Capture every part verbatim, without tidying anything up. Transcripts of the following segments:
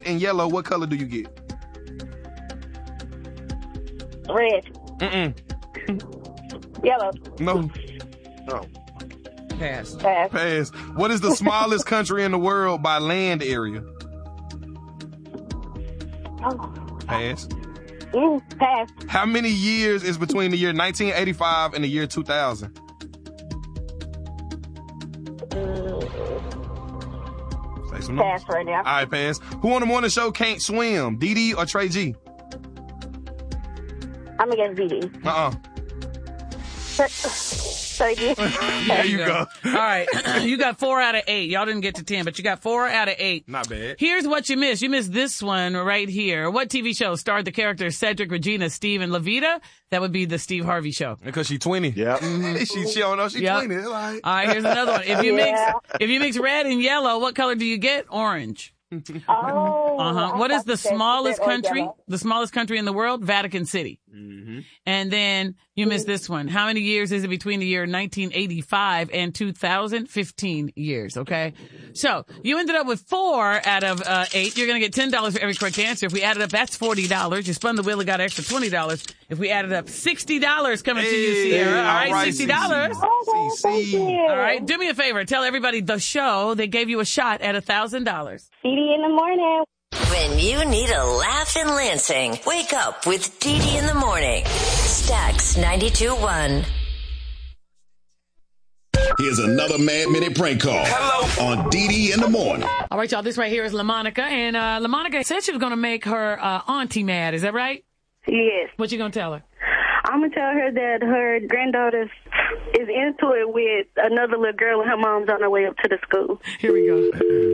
and yellow, what color do you get? Red. Mm-mm. Yellow. No. No. Pass. Pass. Pass. What is the smallest country in the world by land area? Oh. Pass. Mm, pass. How many years is between the year nineteen eighty-five and the year two thousand? Say some Pass numbers. right now. All right, pass. Who on the morning show can't swim? Dee Dee or Trey G? I'm against D D. Uh-uh. Thank you. There you go. All right. You got four out of eight. Y'all didn't get to ten, but you got four out of eight. Not bad. Here's what you missed. You missed this one right here. What T V show starred the characters Cedric, Regina, Steve, and Levita? That would be the Steve Harvey Show. Because she twenty. Yep. she, she don't know she Yep. twenty. Like. All right, here's another one. If you Yeah. mix if you mix red and yellow, what color do you get? Orange. Oh. Uh-huh. I What is thought the you said smallest red or country? yellow. The smallest country in the world? Vatican City. Mm-hmm. And then you missed this one. How many years is it between the year nineteen eighty-five and two thousand? fifteen years, okay? So you ended up with four out of uh, eight. You're going to get ten dollars for every correct answer. If we added up, that's forty dollars. You spun the wheel and got an extra twenty dollars. If we added up, sixty dollars coming to you, Hey, Sierra. All all right, right, sixty dollars. Oh, thank C C. you. All right, do me a favor. Tell everybody the show. They gave you a shot at one thousand dollars. D D in the morning. When you need a laugh in Lansing, wake up with Dee Dee in the morning. Stax ninety-two point one. Here's another Mad Minute prank call on Dee Dee in the morning. All right, y'all. This right here is LaMonica. And uh, LaMonica said she was going to make her uh, auntie mad. Is that right? Yes. What you going to tell her? I'm going to tell her that her granddaughter is into it with another little girl and her mom's on her way up to the school. Here we go.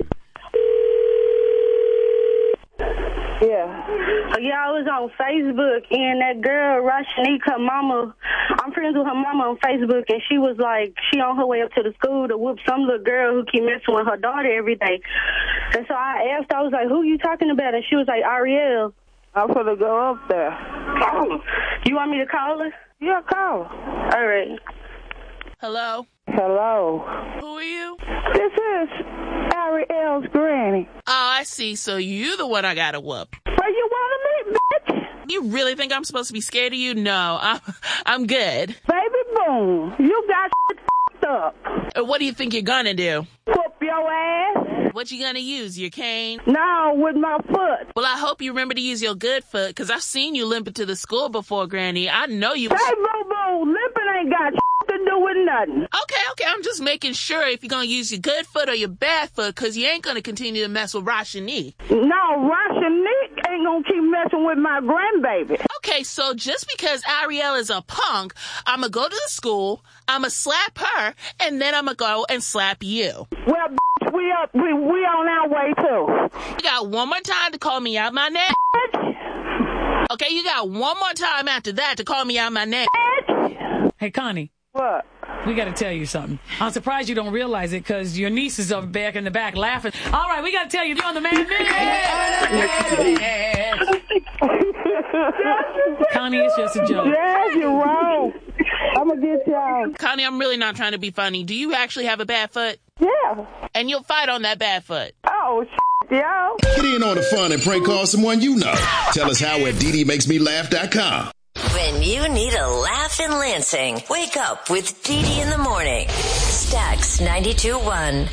Yeah. So, yeah, I was on Facebook, and that girl, Rashanique, her mama, I'm friends with her mama on Facebook, and she was like, she on her way up to the school to whoop some little girl who keep messing with her daughter every day. And so I asked, I was like, who you talking about? And she was like, Ariel. I'm going to go up there. Oh. You want me to call her? Yeah, call her. All right. Hello? Hello. Who are you? This is Ariel's granny. Oh, I see. So you the one I gotta whoop. Where you want to meet, bitch? You really think I'm supposed to be scared of you? No, I'm, I'm good. Baby boom. You got shit f***ed up. Uh, What do you think you're gonna do? Whoop your ass. What you gonna use? Your cane? No, with my foot. Well, I hope you remember to use your good foot, because I've seen you limping to the school before, Granny. I know you... Hey, boo-boo, limping ain't got shit to do with nothing. Okay, okay, I'm just making sure if you're gonna use your good foot or your bad foot, because you ain't gonna continue to mess with Rashani. No, Rashanique ain't gonna keep messing with my grandbaby. Okay, so just because Ariel is a punk, I'm gonna go to the school, I'm gonna slap her, and then I'm gonna go and slap you. Well, bitch, we up, we, we on our way too. You got one more time to call me out my name. Okay, you got one more time after that to call me out my name. Hey, Connie. What? We got to tell you something. I'm surprised you don't realize it because your nieces are back in the back laughing. All right, we got to tell you, you're on the Mad Minute. Connie, it's just a joke. Yeah, you're wrong. I'm going to get y'all. Connie, I'm really not trying to be funny. Do you actually have a bad foot? Yeah. And you'll fight on that bad foot. Oh, shit, yo. Get in on the fun and prank call someone you know. Tell us how at Dee Dee Makes Me Laugh dot com. When you need a laugh in Lansing, wake up with Dee Dee in the morning. Stax ninety-two point one.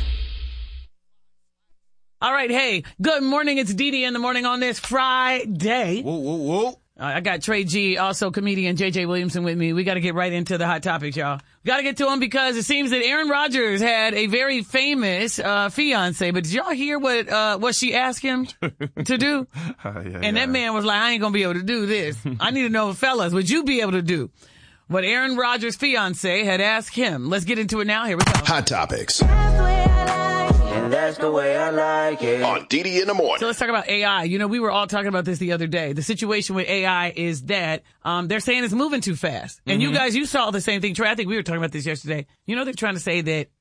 All right, hey, good morning. It's Dee Dee in the morning on this Friday. Whoa, whoa, whoa. Uh, I got Trey G, also comedian J J Williamson with me. We got to get right into the hot topics, y'all. We got to get to them because it seems that Aaron Rodgers had a very famous uh, fiance. But did y'all hear what uh, what she asked him to do? Uh, yeah, and yeah. that man was like, I ain't going to be able to do this. I need to know, fellas, would you be able to do what Aaron Rodgers' fiance had asked him? Let's get into it now. Here we go. Hot topics And that's the way I like it. on Dee Dee in the morning. So let's talk about A I. You know, we were all talking about this the other day. The situation with A I is that um, they're saying it's moving too fast. And Mm-hmm. you guys, you saw the same thing, Trey. I think we were talking about this yesterday. You know, they're trying to say that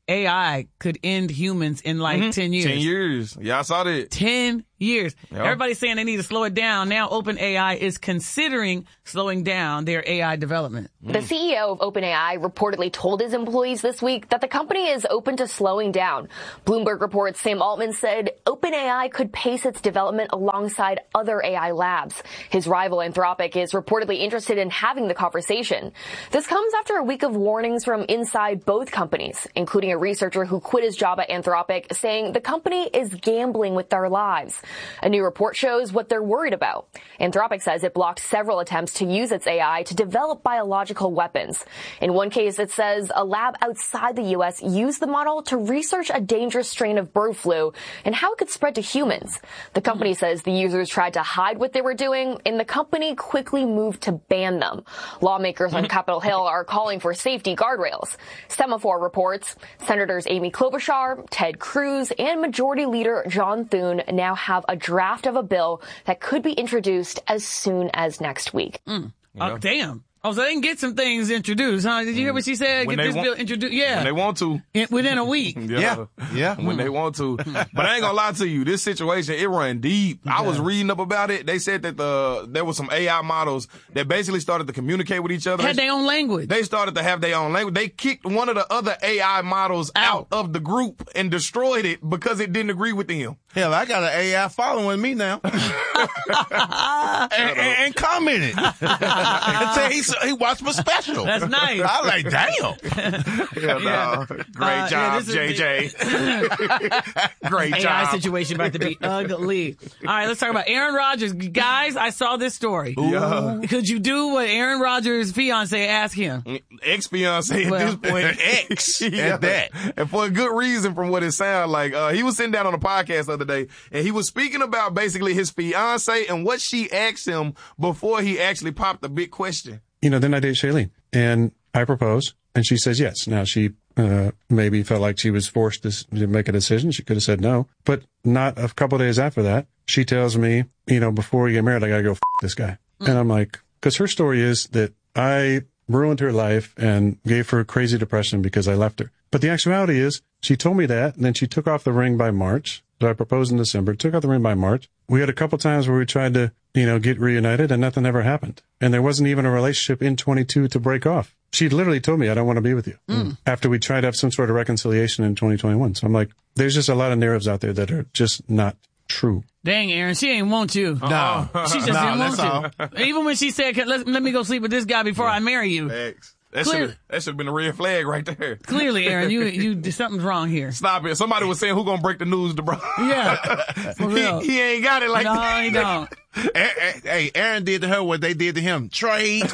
A I could end humans in like Mm-hmm. ten years. Ten years. Yeah, I saw that. Ten years. Yep. Everybody's saying they need to slow it down. Now OpenAI is considering slowing down their A I development. The C E O of OpenAI reportedly told his employees this week that the company is open to slowing down. Bloomberg reports Sam Altman said OpenAI could pace its development alongside other A I labs. His rival Anthropic is reportedly interested in having the conversation. This comes after a week of warnings from inside both companies, including a researcher who quit his job at Anthropic, saying the company is gambling with their lives. A new report shows what they're worried about. Anthropic says it blocked several attempts to use its A I to develop biological weapons. In one case, it says a lab outside the U S used the model to research a dangerous strain of bird flu and how it could spread to humans. The company says the users tried to hide what they were doing, and the company quickly moved to ban them. Lawmakers on Capitol Hill are calling for safety guardrails. Semaphore reports Senators Amy Klobuchar, Ted Cruz, and Majority Leader John Thune now have a draft of a bill that could be introduced as soon as next week. Mm. Oh, damn. Oh, so they can get some things introduced, huh? Did you hear what she said? When get they this want- bill introduced. Yeah. When they want to. In, within a week. Yeah. Yeah. When they want to. But I ain't gonna lie to you. This situation, it run deep. I was reading up about it. They said that the, there was some A I models that basically started to communicate with each other. Had their own language. They started to have their own language. They kicked one of the other A I models out, Out. of the group and destroyed it because it didn't agree with them. Hell, I got an A I following me now. and, and, and commented. and say he, he watched my special. That's nice. I was like, damn. Yeah, no. Great Uh, job, yeah, this is J J. Great A I job. situation about to be ugly. All right, let's talk about Aaron Rodgers. Guys, I saw this story. Yeah. Could you do what Aaron Rodgers' fiance asked him? Ex-fiance Well- at this point. Ex Yeah. at that. And for a good reason from what it sounded like. Uh, he was sitting down on a podcast the other day and he was speaking about basically his fiance and what she asked him before he actually popped the big question. You know, then I date Shailene and I propose and she says yes. Now she uh, maybe felt like she was forced to, s- to make a decision. She could have said no, but not a couple of days after that, she tells me, you know, before we get married, I got to go f- this guy. Mm. And I'm like, because her story is that I ruined her life and gave her crazy depression because I left her. But the actuality is she told me that and then she took off the ring by March. So I proposed in December, took off the ring by March. We had a couple times where we tried to, you know, get reunited and nothing ever happened. And there wasn't even a relationship in twenty-two to break off. She literally told me, I don't want to be with you mm. after we tried to have some sort of reconciliation in twenty twenty-one. So I'm like, there's just a lot of narratives out there that are just not true. Dang, Aaron, she ain't want you. No. She just No, didn't that's want you. Even when she said, let, let me go sleep with this guy before I marry you. Thanks. That Clear- should that should have been a red flag right there. Clearly, Aaron, you, you, something's wrong here. Stop it. Somebody was saying who gonna break the news to bro. Yeah. For real. he, he ain't got it like No, that. he don't. Hey, Aaron did to her what they did to him. Trade.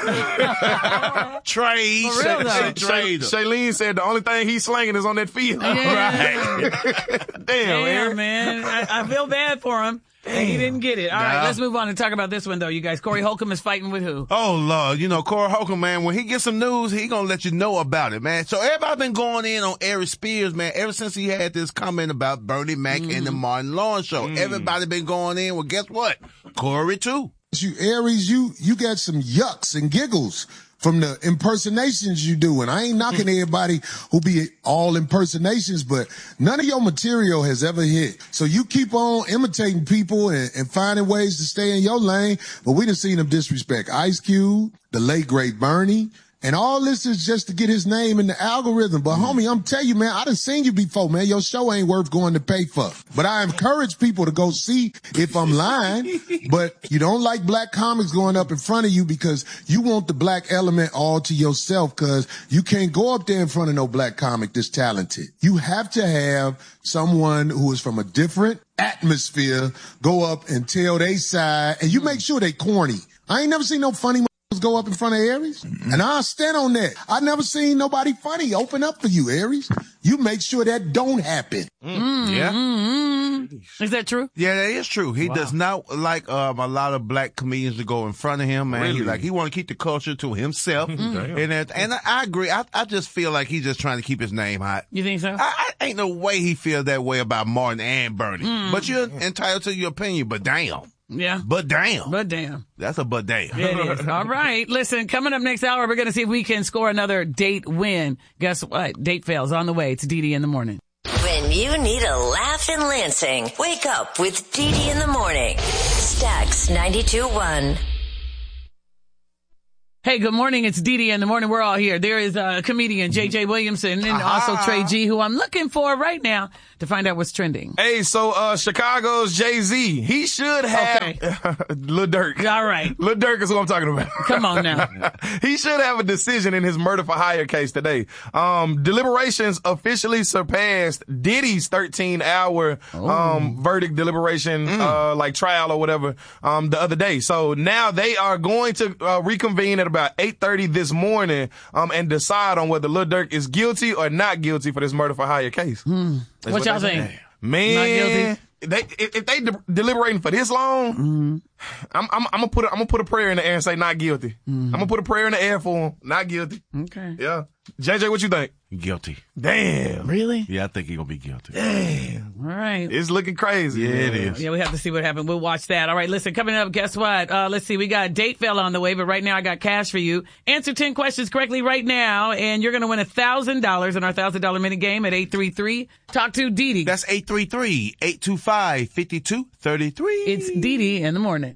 Trade. For real, though. Trade. Shailene said the only thing he's slanging is on that field. Yeah. Damn, Damn, Aaron. man. I, I feel bad for him. And he didn't get it. All right, Nah. let's move on and talk about this one, though, you guys. Corey Holcomb is fighting with who? Oh, Lord. You know, Corey Holcomb, man, when he gets some news, he gonna let you know about it, man. So everybody been going in on Ari Spears, man, ever since he had this comment about Bernie Mac Mm. and the Martin Lawrence show. Mm. Everybody been going in. Well, guess what? Corey, too. You Aries, you you got some yucks and giggles from the impersonations you do. And I ain't knocking everybody who be all impersonations, but none of your material has ever hit. So you keep on imitating people and, and finding ways to stay in your lane. But we done seen them disrespect Ice Cube, the late great Bernie. And all this is just to get his name in the algorithm. But homie, I'm telling you, man, I done seen you before, man. Your show ain't worth going to pay for. But I encourage people to go see if I'm lying. But you don't like black comics going up in front of you because you want the black element all to yourself, because you can't go up there in front of no black comic that's talented. You have to have someone who is from a different atmosphere go up and tell they side, and you make sure they corny. I ain't never seen no funny go up in front of Aries, mm-hmm. and I'll stand on that. I never seen nobody funny open up for you, Aries. You make sure that don't happen. Mm, Yeah. Mm-hmm. Is that true? Yeah, that is true. He Wow. does not like um, a lot of black comedians to go in front of him, man. Really? He like he want to keep the culture to himself, Mm. and that, and I, I agree. I, I just feel like he's just trying to keep his name hot. You think so? I, I ain't no way he feels that way about Martin and Bernie. Mm. But you're entitled to your opinion. But damn. Yeah. But damn. But damn. That's a but damn. It is. All right. Listen, coming up next hour, we're going to see if we can score another date win. Guess what? Date fails on the way. It's Dee Dee in the morning. When you need a laugh in Lansing, wake up with Dee Dee in the morning. Stax ninety-two point one. Hey, good morning. It's Dee Dee in the morning. We're all here. There is a comedian, J J Williamson, and Aha. also Trey G, who I'm looking for right now to find out what's trending. Hey, so uh Chicago's Jay-Z, he should have Okay. Lil Durk. All right. Lil Durk is who I'm talking about. Come on now. He should have a decision in his murder for hire case today. Um, deliberations officially surpassed Diddy's thirteen hour um verdict deliberation, uh, like trial or whatever, um, the other day. So now they are going to uh, reconvene at about eight thirty this morning, um, and decide on whether Lil Durk is guilty or not guilty for this murder for hire case. Hmm. That's What y'all they think? say. Man, Not guilty? They, if, if they de- deliberating for this long, Mm-hmm. I'm, I'm, I'm gonna put, a, I'm gonna put a prayer in the air and say not guilty. I'm gonna put a prayer in the air for him, not guilty. Okay. Yeah. J J, what you think? Guilty. Damn. Really? Yeah, I think he's gonna be guilty. Damn. All right. It's looking crazy. Yeah, it man. is. Yeah, we have to see what happened. We'll watch that. All right, listen, coming up, guess what? Uh, let's see, we got date fail on the way, but right now I got cash for you. Answer ten questions correctly right now, and you're going to win one thousand dollars in our one thousand dollars minute game at eight three three. Talk to Dee Dee. That's eight three three, eight two five, five two three three. It's Dee Dee in the morning.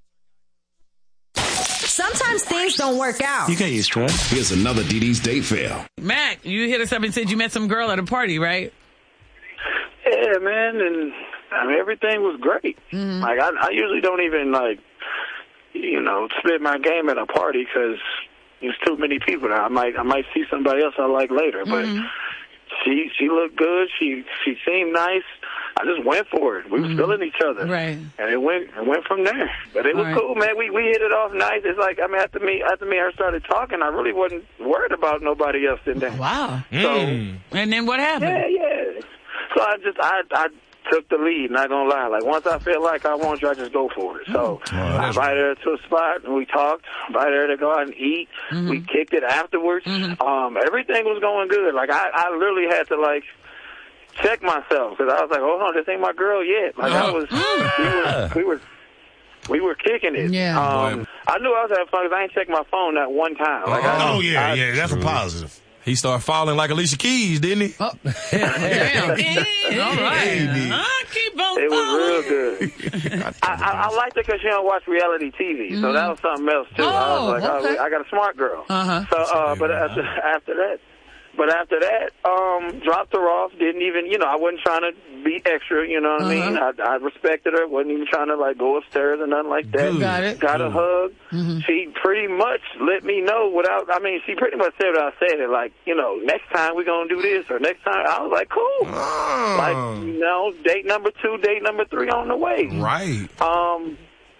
Sometimes things don't work out. You get used to it. Here's another Dee Dee's date fail. Mac, you hit us up and said you met some girl at a party, right? Yeah, man, and I mean everything was great. Mm-hmm. Like I, I usually don't even like, you know, spit my game at a party because there's too many people. Now I might, I might see somebody else I like later, but Mm-hmm. she, she looked good. She, she seemed nice. I just went for it. We was feeling each other, Right. and it went, it went from there. But it was All right. cool, man. We, we hit it off nice. It's like I mean, after me, after me, and her started talking. I really wasn't worried about nobody else in there. Wow. So. And then what happened? Yeah, yeah. So I just, I, I took the lead, not gonna lie. Like, once I feel like I want you, I just go for it. So I invited her to a spot, and we talked. Invited her to go out and eat. Mm-hmm. We kicked it afterwards. Um, everything was going good. Like, I, I literally had to, like, check myself, because I was like, hold on, this ain't my girl yet. Like, I was, we were, we were, we were kicking it. Yeah. Um, I knew I was having fun because I ain't checked my phone that one time. Like, I, Oh, yeah, I, yeah, that's a positive. He started falling like Alicia Keys, didn't he? Oh, damn. All right. I keep on It was falling. real good. I, I, I liked it because she don't watch reality T V, so that was something else too. I Oh, was like, okay. I, I got a smart girl. Uh-huh. So, uh, but after, after that, but after that, um, dropped her off. Didn't even, you know, I wasn't trying to be extra. You know what I mean? I, I respected her. Wasn't even trying to like go upstairs or nothing like that. Good. Got it. Got a hug. Mm-hmm. She pretty much let me know without. I mean, she pretty much said without saying it. Like, you know, next time we're gonna do this, or next time. I was like, cool. Oh. Like, you know, date number two, date number three on the way. Right. Um,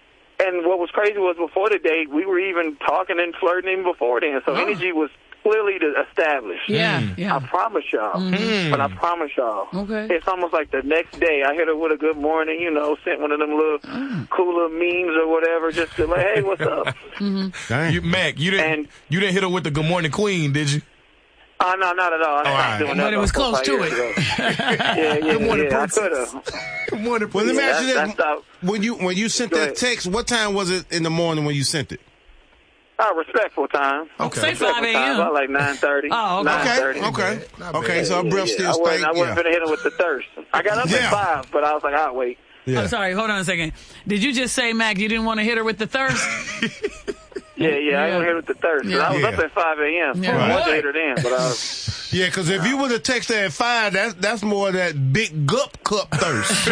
and what was crazy was before the date, we were even talking and flirting even before then. So Oh. energy was clearly established. Yeah, yeah. I promise y'all. Mm-hmm. But I promise y'all. Okay. It's almost like the next day I hit her with a good morning, you know, sent one of them little Mm. cool little memes or whatever, just to like, hey, what's up? You, Mac, you didn't, And- you didn't hit her with the Good Morning Queen, did you? Oh, no, not at all. I all stopped right. doing that But it was about four, close five to years it. ago. yeah, yeah, Good morning, yeah, I princess. could have. Good morning, Well, let me Yeah, ask you that's- this. that's how- When you, when you sent Go that ahead. text, what time was it in the morning when you sent it? Uh, respectful time. Okay. Say Respectful five time, a.m. about like nine thirty. Oh, okay. nine Okay, thirty. okay. Not Okay, bad. so her breath Yeah, still I wasn't, stank. I wasn't Yeah. finna hit him with the thirst. I got up Yeah. at five, but I was like, I'll wait. Yeah. I'm sorry. Hold on a second. Did you just say, Mac, you didn't want to hit her with the thirst? Yeah, yeah, I Yeah. ain't hit him with the thirst. 'cause Yeah. I was Yeah. up at five a.m. Yeah. I Right. wanted to hit her then, but I was... Yeah, because if you would have texted at five, that's that's more of that big gup cup thirst.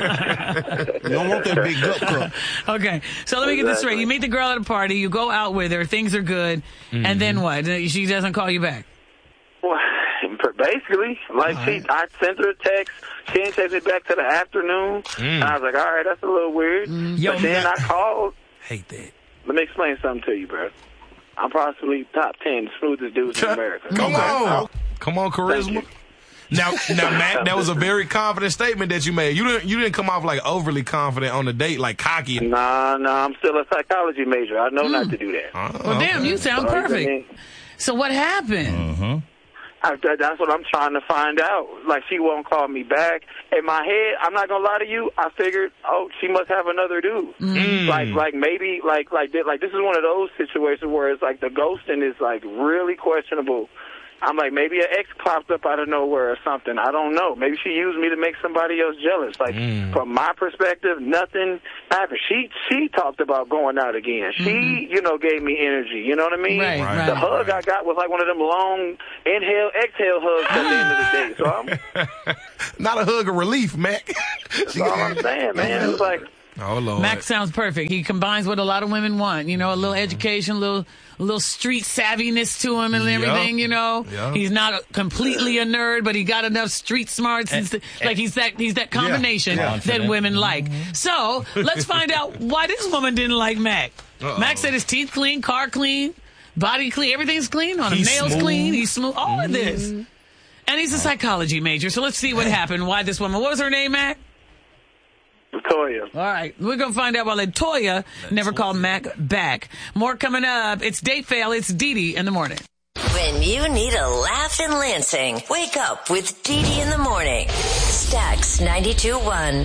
You don't want that big gup cup. Okay. So let me get this straight. You meet the girl at a party. You go out with her. Things are good. And then what? She doesn't call you back. Well, basically, like she, I sent her a text. She didn't text me back to the afternoon. And I was like, all right, that's a little weird. Yo, but then I called. Hate that. Let me explain something to you, bro. I'm possibly top ten smoothest dudes in America. Come Okay? on. Come on, charisma. you. Now, now, Mac, that was a very confident statement that you made. You didn't, you didn't come off like overly confident on the date, like cocky. Nah, nah, I'm still a psychology major. I know not to do that. Oh, Well, damn, you sound So, I perfect. mean, So what happened? I, that's what I'm trying to find out. Like, she won't call me back. In my head, I'm not gonna lie to you, I figured, oh, she must have another dude. Mm. Like, like maybe, like, like, like this is one of those situations where it's like the ghosting is like really questionable. I'm like, maybe an ex popped up out of nowhere or something. I don't know. Maybe she used me to make somebody else jealous. Like, mm. from my perspective, nothing happened. She she talked about going out again. She, mm-hmm. you know, gave me energy. You know what I mean? Right, right, the hug right. I got was like one of them long inhale, exhale hugs at the end of the day. So I'm not a hug of relief, Mac. That's all I'm saying, man. It was like, oh, Lord. Mac sounds perfect. He combines what a lot of women want. You know, a little education, a little, a little street savviness to him and Yep. everything, you know. Yep. He's not a, completely a nerd, but he got enough street smarts. And, st- like, he's that he's that combination Yeah. that women like. So, let's find out why this woman didn't like Mac. Uh-oh. Mac said his teeth clean, car clean, body clean, everything's clean on him. He's Nails smooth. clean, he's smooth, all of this. And he's a psychology major, so let's see what happened. Why this woman, what was her name, Mac? Latoya. All right. We're going to find out why Latoya never called Mac back. More coming up. It's Date Fail. It's Dee Dee in the morning. When you need a laugh in Lansing, wake up with Dee Dee in the morning. Stax ninety-two point one.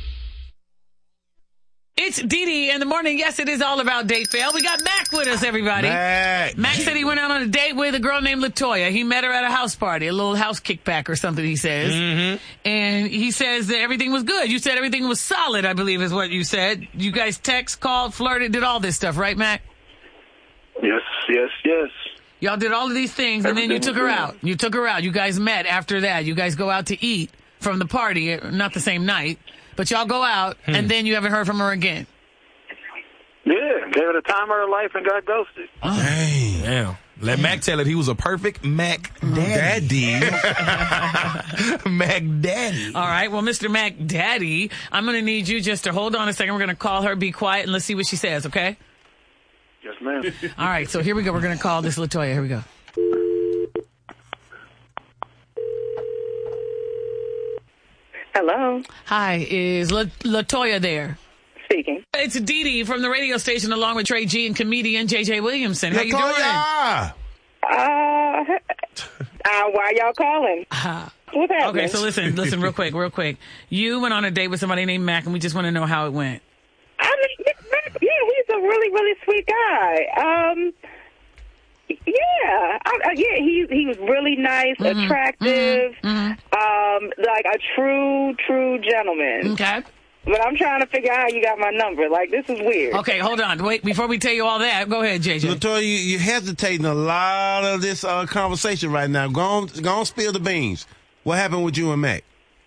It's Dee Dee in the morning. Yes, it is all about Date Fail. We got Mac with us, everybody. Mac. Mac said he went out on a date with a girl named Latoya. He met her at a house party, a little house kickback or something, he says. Mm-hmm. And he says that everything was good. You said everything was solid, I believe is what you said. You guys text, called, flirted, did all this stuff, right, Mac? Yes, yes, yes. Y'all did all of these things, and then you took her out. You took her out. You guys met after that. You guys go out to eat from the party, not the same night, but y'all go out, hmm. and then you haven't heard from her again. Yeah, gave her the time of her life and got ghosted. Oh. Dang. Damn. Let Mac tell it he was a perfect Mac Daddy. Mac Daddy. All right. Well, Mister Mac Daddy, I'm going to need you just to hold on a second. We're going to call her, be quiet, and let's see what she says, okay? Yes, ma'am. All right. So here we go. We're going to call this Latoya. Here we go. Hello. Hi. Is La- Latoya there? Speaking. It's Dee Dee from the radio station along with Trey G and comedian J J Williamson. How you doing? Uh, uh, why y'all calling? Uh, What's happening? Okay, so listen, listen real quick, real quick. You went on a date with somebody named Mac, and we just want to know how it went. I mean, Mac, yeah, he's a really, really sweet guy. Um, yeah, I, I, yeah, he he was really nice, mm-hmm. attractive, mm-hmm. um, like a true, true gentleman. Okay. But I'm trying to figure out how you got my number. Like, this is weird. Okay, hold on. Wait, before we tell you all that, go ahead, J J. Latoya, you, you're hesitating a lot of this uh, conversation right now. Go on, go on, spill the beans. What happened with you and Mac?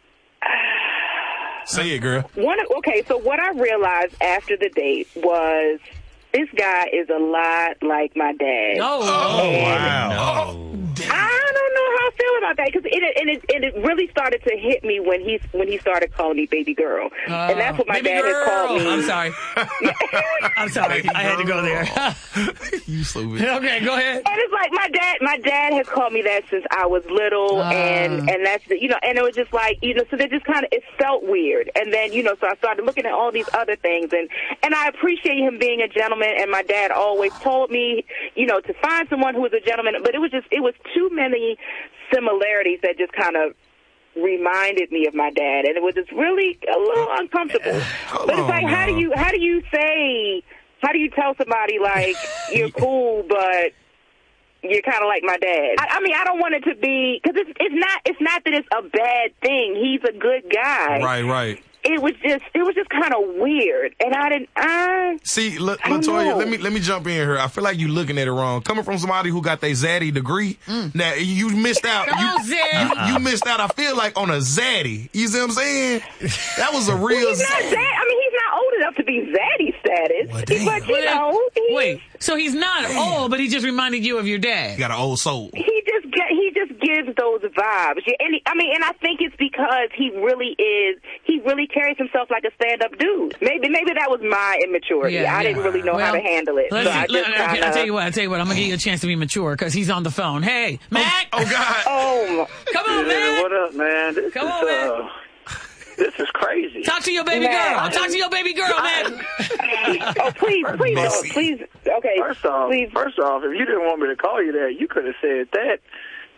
Say it, girl. One, okay, so what I realized after the date was this guy is a lot like my dad. Oh, oh wow. No. I don't know how I feel about that because it and it and it really started to hit me when he when he started calling me baby girl, uh, and that's what my dad girl. has called me. I'm sorry. I'm sorry. I had to go there. You stupid. Okay, go ahead. And it's like my dad. My dad has called me that since I was little, uh, and and that's the, you know, and it was just like you know, so they just kind of it felt weird, and then you know, so I started looking at all these other things, and and I appreciate him being a gentleman, and my dad always told me, you know, to find someone who was a gentleman, but it was just it was too many similarities that just kind of reminded me of my dad, and it was just really a little uncomfortable. Hold but it's like, on, how do you how do you say how do you tell somebody like you're cool, but you're kind of like my dad? I, I mean, I don't want it to be because it's it's not it's not that it's a bad thing. He's a good guy. Right, right. It was just, it was just kind of weird, and I didn't. I see, L- Latoya, let me let me jump in here. I feel like you looking at it wrong. Coming from somebody who got their Zaddy degree, mm. now you missed out. Come you, on, Zed. you, you missed out. I feel like on a Zaddy. You see what I'm saying? That was a real. Well, he's not Zad. I mean, he's not old enough to be Zaddy status, well, but you know. Wait, so he's not damn. old, but he just reminded you of your dad. He got an old soul. He just get, he just gives those vibes, and he, I mean, and I think it's because he really is. He really carries himself like a stand-up dude. Maybe maybe that was my immaturity. Yeah, I yeah. didn't really know well, how to handle it. So I let, just okay, kinda... I'll tell you what. I'll tell you what. I'm gonna give you a chance to be mature because he's on the phone. Hey, Mac. Oh, oh God. Oh, come on, yeah, man. What up, man? This come is, on, man. Uh, this is crazy. Talk to your baby man. girl. Talk to your baby girl, man. Oh, please, please, don't, please. Okay, first off, please. First off, if you didn't want me to call you that, you could have said that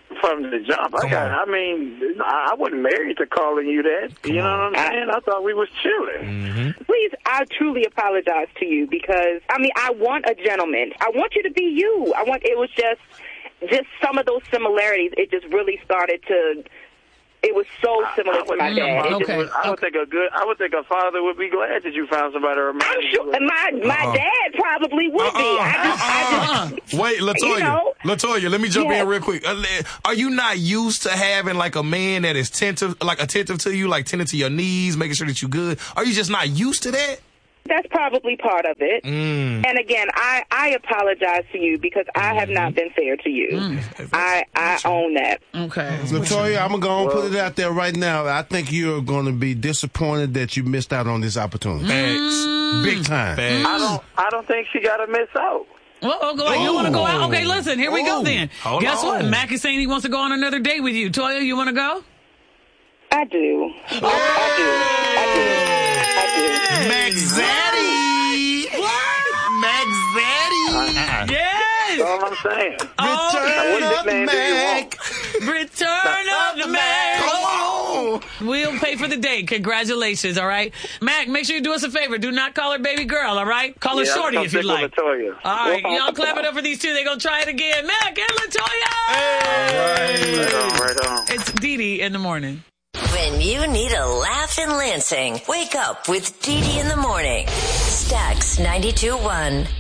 from the jump. I got. I mean, I wasn't married to calling you that. Come you know on. What I'm saying? I thought we was chilling. Mm-hmm. Please, I truly apologize to you because I mean, I want a gentleman. I want you to be you. I want. It was just, just some of those similarities. It just really started to. It was so similar to my dad. Okay. Would, I would think a good. I would think a father would be glad that you found somebody. I'm sure my my Uh-uh. dad probably would Uh-uh. be. I just, I just, Wait, Latoya. You know? Latoya, let me jump Yeah. in real quick. Uh, Are you not used to having like a man that is attentive, like attentive to you, like tending to your needs, making sure that you're good? Are you just not used to that? That's probably part of it. Mm. And again, I, I apologize to you because I have not been fair to you. Mm. I I own that. Okay. Latoya, I'm going to put it out there right now. I think you're going to be disappointed that you missed out on this opportunity. Mm. Big time. I don't. I don't think she got to miss out. Well, oh, go, you want to go out? Okay, listen, here we go then. Hold Guess on. what? Mac is saying he wants to go on another date with you. Toya, you want to go? I do. I, I do. I do. I do. Mac Zaddy. Mac Zaddy. Yes. That's all I'm saying. Oh, What nickname do you want? Return of the Mac. Come on. We'll pay for the date. Congratulations, all right? Mac, make sure you do us a favor. Do not call her baby girl, all right? Call her Yeah, Shorty I'm if you sick with like. Latoya. All right, y'all clap it up for these two. They're going to try it again. Mac and Latoya. Right on, right on. It's Dee Dee in the morning. When you need a laugh in Lansing, wake up with Dee Dee in the morning. Stax ninety-two point one.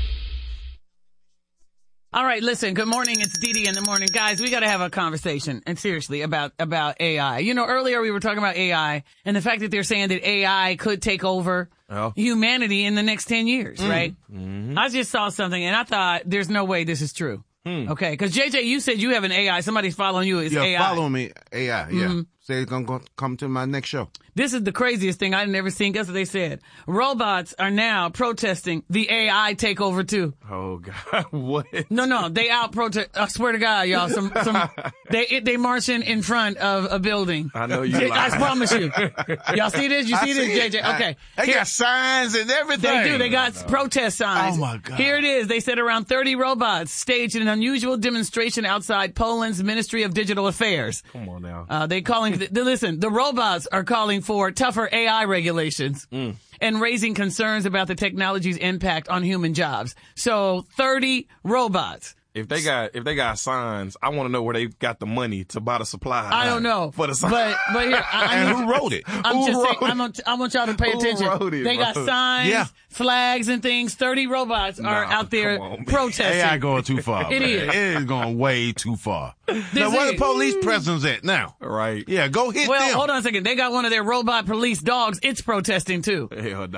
All right, listen, good morning. It's Dee Dee in the morning. Guys, we got to have a conversation, and seriously, about, about A I. You know, earlier we were talking about A I and the fact that they're saying that A I could take over Oh. humanity in the next ten years, Mm. right? Mm-hmm. I just saw something, and I thought, there's no way this is true. Hmm. Okay, because J J, you said you have an A I. Somebody's following you. It's Yeah, A I. follow me. A I, yeah. Mhm. Say it's going to come to my next show. This is the craziest thing I've never seen. Guess what they said? Robots are now protesting the A I takeover too. Oh God, what? No, no, they out protest. I swear to God, y'all. Some, some, they, they marching in front of a building. I know you J- lying. I promise you. Y'all see this? You I see this, see J it. J? Okay. They Here- got signs and everything. They do. They got protest signs. Oh, my God. Here it is. They said around thirty robots staged an unusual demonstration outside Poland's Ministry of Digital Affairs. Come on now. Uh, they calling, th- listen, the robots are calling for tougher A I regulations Mm. and raising concerns about the technology's impact on human jobs. So thirty robots. If they got if they got signs, I want to know where they got the money to buy the supplies. I don't know. for the signs. But, but here, I, I And need- who wrote it? I'm Who just saying, wrote I'm on, I want y'all to pay Who attention. wrote it, They got bro? signs, Yeah. flags, and things. thirty robots are Nah, out there come on, man. protesting. A I going too far. It man. is. It is going way too far. Now, where the is- police presence at now? Right. Yeah, go hit Well, them. hold on a second. They got one of their robot police dogs. It's protesting too. Hell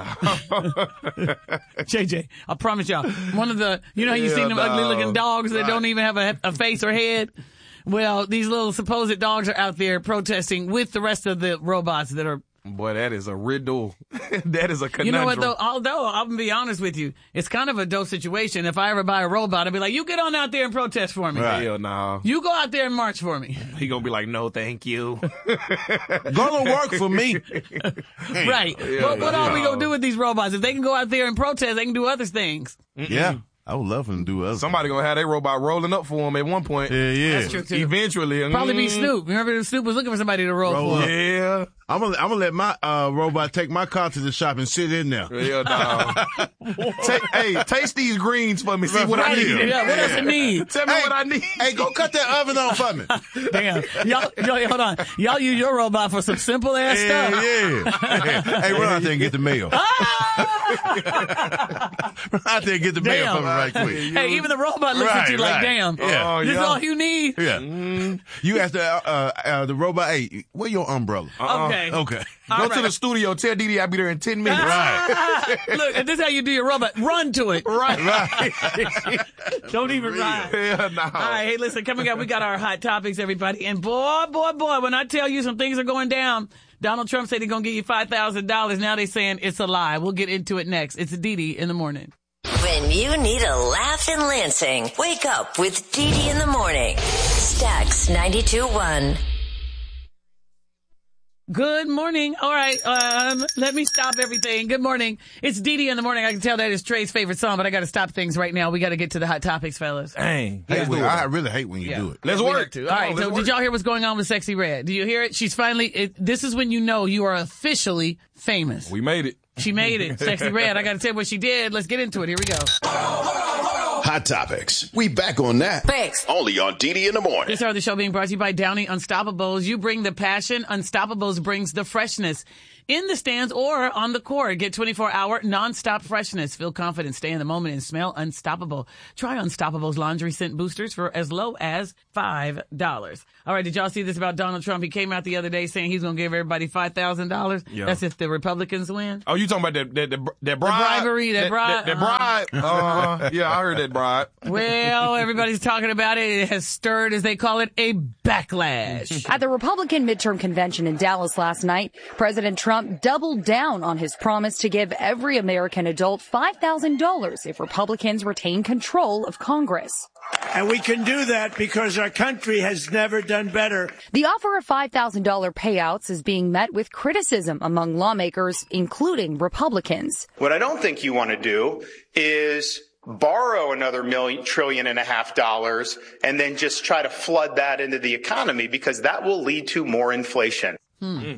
no. J J, I promise y'all. One of the, you know how you Hell seen them no. ugly looking dogs that Right. don't even have a, a face or head? Well, these little supposed dogs are out there protesting with the rest of the robots that are. Boy, that is a riddle. That is a conundrum. You know what though? Although I'm gonna be honest with you, it's kind of a dope situation. If I ever buy a robot, I'd be like, "You get on out there and protest for me. Right. Hell no. You go out there and march for me." He gonna be like, no, thank you. Gonna work for me. Right. Yeah, but what are we yeah. gonna do with these robots? If they can go out there and protest, they can do other things. Yeah. I would love him to do other. Somebody gonna have their robot rolling up for him at one point. Yeah, yeah. That's true too. Eventually. Probably be mm, Snoop. Remember Snoop was looking for somebody to roll, Roll for. up. Yeah. I'm gonna, I'm gonna let my uh, robot take my car to the shop and sit in there. Hell no. Ta- hey, taste these greens for me. See what I Right. need. Yeah, what else it need? Tell me Hey, what I need. Hey, go cut that oven on for me. Damn. Y'all, y'all, hold on. Y'all use your robot for some simple ass Yeah, stuff. yeah. Hey, run out there and get the mail. run out there and get the mail Damn. for me right quick. Hey, even the robot looks at Right, you like, right. damn, Yeah. Oh, this yeah. all you need? Yeah. You asked the, uh, uh, the robot, hey, where your umbrella? Okay. Okay. All Go right. to the studio. Tell Dee Dee I'll be there in ten minutes. Look, if this is how you do your robot, run to it. Right. Right. Don't even ride. Hell no. All right, hey, listen, coming up, we got our hot topics, everybody. And boy, boy, boy, when I tell you some things are going down, Donald Trump said he's going to give you five thousand dollars. Now they're saying it's a lie. We'll get into it next. It's Dee Dee in the morning. When you need a laugh in Lansing, wake up with Dee Dee in the morning. Stax ninety-two point one. Good morning. All right, um, let me stop everything. Good morning. It's Dee Dee in the morning. I can tell that is Trey's favorite song, but I got to stop things right now. We got to get to the hot topics, fellas. Dang. Yeah. I really hate when you Yeah. do it. Let's We work. have to. All right, on, so let's did work. y'all hear what's going on with Sexy Red? Do you hear it? She's finally, it, this is when you know you are officially famous. We made it. She made it. Sexy Red. I got to tell you what she did. Let's get into it. Here we go. Hot Topics. We back on that. Thanks. Only on D D in the morning. This hour of the show being brought to you by Downy Unstoppables. You bring the passion. Unstoppables brings the freshness. In the stands or on the court. Get twenty-four hour nonstop freshness. Feel confident, stay in the moment, and smell unstoppable. Try Unstoppables laundry scent boosters for as low as five dollars. All right, did y'all see this about Donald Trump? He came out the other day saying he's going to give everybody five thousand dollars. Yeah. That's if the Republicans win. Oh, you talking about that that, that, that bribe? bribery, that bribe. That, that bribe. Uh, yeah, I heard that bribe. Well, everybody's talking about it. It has stirred, as they call it, a backlash. At the Republican midterm convention in Dallas last night, President Trump doubled down on his promise to give every American adult five thousand dollars if Republicans retain control of Congress. And we can do that because our country has never done better. The offer of five thousand dollars payouts is being met with criticism among lawmakers, including Republicans. What I don't think you want to do is borrow another million, trillion and a half dollars and then just try to flood that into the economy, because that will lead to more inflation. Hmm.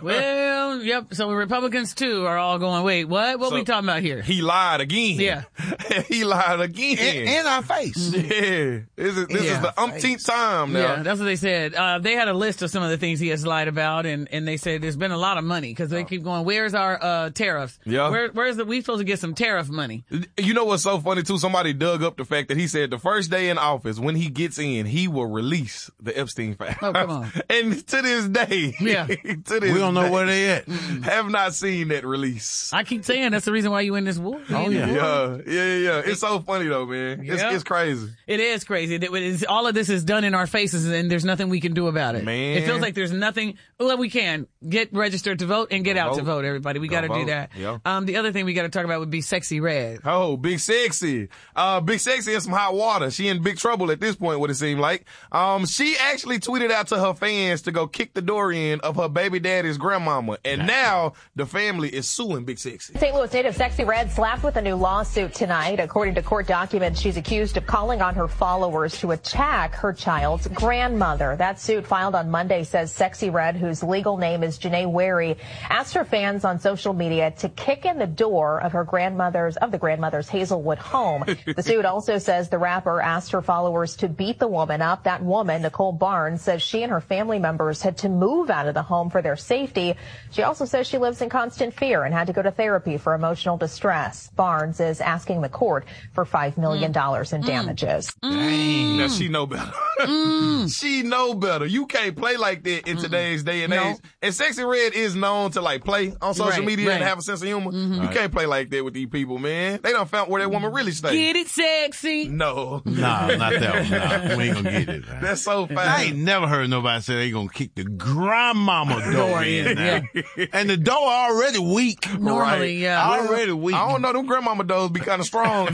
Well, yep. So Republicans too are all going, wait, what? What So, we talking about here? He lied again. Yeah. He lied again. In, in our face. Yeah. This is, this Yeah. is the umpteenth time now. Yeah, that's what they said. Uh, they had a list of some of the things he has lied about, and, and they said there's been a lot of money because they keep going, where's our uh, tariffs? Yeah. Where, where's the, we supposed to get some tariff money? You know what's so funny too? Somebody dug up the fact that he said the first day in office, when he gets in, he will release the Epstein files. Oh, come on. And to this day, Yeah. to this We don't know day, where they at. have not seen that release. I keep saying that's the reason why you in this war. Oh, You in yeah. the war. Yeah, yeah, yeah, yeah. It's so funny though, man. It's, Yeah. it's crazy. It is crazy. That it's- all of this is done in our faces, and there's nothing we can do about it. Man. It feels like there's nothing. Well, we can get registered to vote and get Go out to vote. vote. Everybody, we Go got to do vote. that. Yeah. Um, the other thing we got to talk about would be Sexy Red. Oh, Big Sexy. Uh, Big Sexy in some hot water. She in big trouble at this point, what it seemed like. Um, she actually tweeted out to her fans to go kick the door in of her baby daddy's grandmama. And now the family is suing Big Sexy. Saint Louis native Sexy Red slapped with a new lawsuit tonight. According to court documents, she's accused of calling on her followers to attack her child's grandmother. That suit filed on Monday says Sexy Red, whose legal name is Janae Wary, asked her fans on social media to kick in the door of her grandmother's, of the grandmother's Hazelwood home. The suit also says the rapper asked her followers to beat the woman up. That woman, Nicole Barnes, says she and her family members had to move out of the home for their safety. She also says she lives in constant fear and had to go to therapy for emotional distress. Barnes is asking the court for five million dollars in damages. Dang. Now she know better. She know better. You can't play like that in today's day and No. age. And Sexy Red is known to like play on social Right, media and right. have a sense of humor. You Right. can't play like that with these people, man. They done found where that woman really stays. Get it, Sexy. No. Nah, not that one. Nah, we ain't gonna get it. Man. That's so fast. I ain't never heard nobody say they gonna kick the grandmama door Door in in, now. And the door already weak. Normally, yeah. Already weak. I don't know. Them grandmama doors be kind of strong.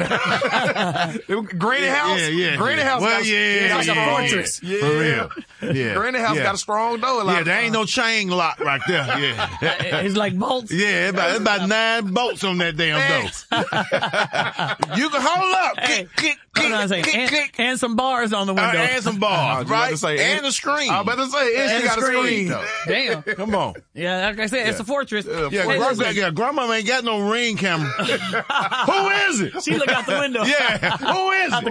Them Granny Yeah, House. yeah, yeah, Granny yeah. House. Well, got, yeah, it's like yeah, a fortress. yeah. Yeah. For real. Yeah. Granny House yeah. got a strong door. a lot Yeah, of there ain't times. no chain lock right there. Yeah. It's like bolts. Yeah, it's about, it's about nine bolts on that damn door. You can hold up. Hey, Click, click, hold on a click, second. click, And, click. and some bars on the Uh, window. and some I bars, was about right? to say, and and- a screen. I was about to say, and, And she got a screen. though. Damn. Come on. Yeah, like I said, it's a fortress. Yeah, Yeah, Hey, gra- listen. yeah, grandma ain't got no ring camera. Who is it? She look out the window. Yeah, who is Out the it?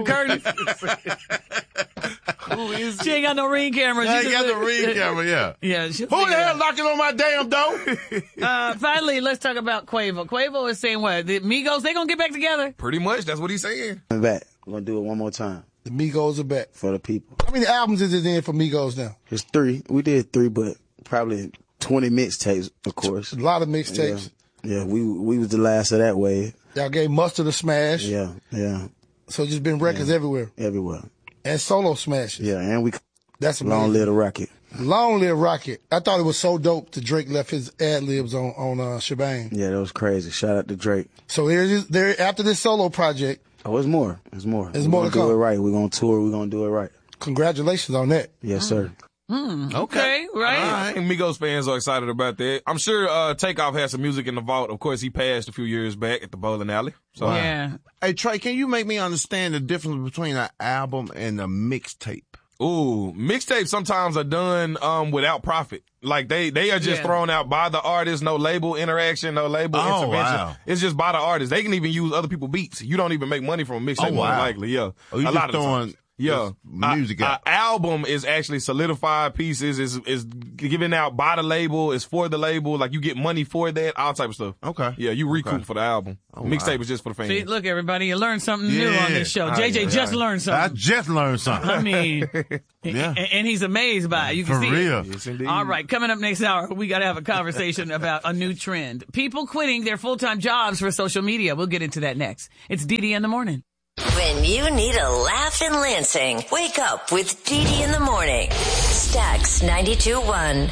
curtain. Who is She ain't got no ring camera. I She ain't just- got the ring camera, yeah. Yeah. she'll Who the figure it hell out. knocking on my damn door? Uh, finally, let's talk about Quavo. Quavo is saying what? The Migos, they gonna get back together? Pretty much. That's what he's saying. I'm back. We're gonna do it one more time The Migos are back. for the people. How many albums is it in for Migos now? It's three. We did three, but probably twenty mixtapes, of course. A lot of mixtapes. Yeah, we we was the last of that wave. Y'all gave Mustard a smash. Yeah, yeah, So just been records everywhere. everywhere. And solo smashes. Yeah, and we That's long amazing. live the rocket. Long live Rocket. I thought it was so dope that Drake left his ad libs on, on uh, Shebang. Yeah, that was crazy. Shout out to Drake. So here's there after this solo project, Oh, it's more. It's more. There's We're more gonna to come. do it right. We're gonna tour. We're gonna do it right. congratulations on that. Yes, sir. Mm, okay, right. I think Migos fans are excited about that. I'm sure uh, Takeoff has some music in the vault. Of course, he passed a few years back at the bowling alley. So, yeah. Hey, Trey, can you make me understand the difference between an album and a mixtape? Ooh, mixtapes sometimes are done um without profit. Like they they are just Yeah. thrown out by the artist, no label interaction, no label Oh, intervention. wow. It's just by the artist. They can even use other people's beats. You don't even make money from a mixtape, Oh, more than wow. likely. Yeah, Oh, you a just lot of the throwing times. Yeah, just music a, out. a album is actually solidified pieces. Is is given out by the label. Is for the label. Like you get money for that. All type of stuff. Okay. Yeah, you recoup Okay. for the album. Oh, Mixtape wow. is just for the fans. See, look, everybody, you learned something new Yeah. on this show. Ah, J J yeah, just yeah. learned I something. just learned something. I mean, Yeah. and, and he's amazed by it. You can For see real. it. Yes, indeed. All right, coming up next hour, we got to have a conversation about a new trend. People quitting their full-time jobs for social media. We'll get into that next. It's Dee Dee in the morning. When you need a laugh in Lansing, wake up with Dee Dee in the morning. Stax ninety-two point one.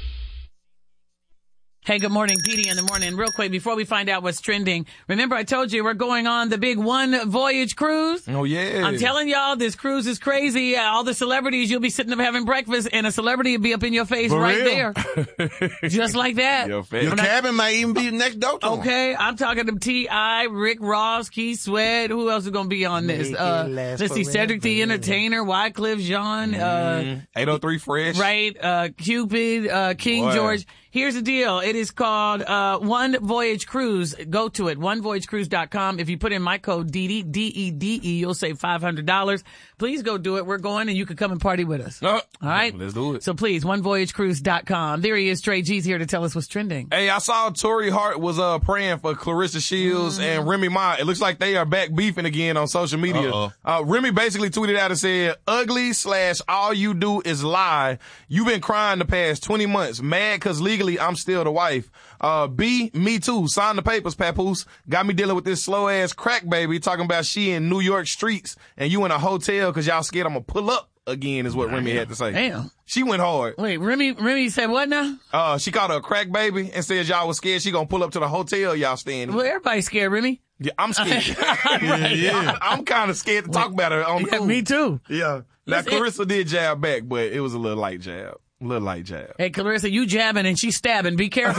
Hey, good morning, Dee Dee in the morning. Real quick, before we find out what's trending, remember I told you we're going on the big One Voyage cruise? Oh yeah. I'm telling y'all, this cruise is crazy. Uh, all the celebrities, you'll be sitting up having breakfast, and a celebrity will be up in your face For right real? there. Just like that. Your face. Your When I- cabin might even be next door to 'em. Okay, I'm talking to T I, Rick Ross, Keith Sweat. Who else is going to be on this? Make Uh, it last let's see, Cedric the forever. Entertainer, Wycliffe Jean, uh, eight oh three Fresh. right, uh, Cupid, uh, King Boy. George. Here's the deal. It is called, uh, One Voyage Cruise. Go to it, one voyage cruise dot com. If you put in my code D D, D E D E, you'll save five hundred dollars. Please go do it. We're going and you can come and party with us. Oh, All right? let's do it. So please, one voyage cruise dot com. There he is. Trey G's here to tell us what's trending. Hey, I saw Tory Hart was uh praying for Clarissa Shields Mm-hmm. and Remy Ma. It looks like they are back beefing again on social media. Uh-oh. Uh, Remy basically tweeted out and said, "Ugly slash all you do is lie. You've been crying the past twenty months. Mad cause legally I'm still the wife. Uh, B, me too. Sign the papers, papoose. Got me dealing with this slow ass crack baby talking about she in New York streets and you in a hotel cause y'all scared I'm gonna pull up again," is what Remy had to say. Damn. She went hard. Wait, Remy, Remy said what now? Uh, she called her a crack baby and said y'all was scared she gonna pull up to the hotel y'all staying in. Well, everybody's scared, Remy. Yeah, I'm scared. Right. yeah, I'm kind of scared to talk about her on the Yeah, cool. me too. Yeah. Now, Listen, Clarissa did jab back, but it was a little light jab. A little light jab. Hey, Clarissa, you jabbing and she's stabbing. Be careful.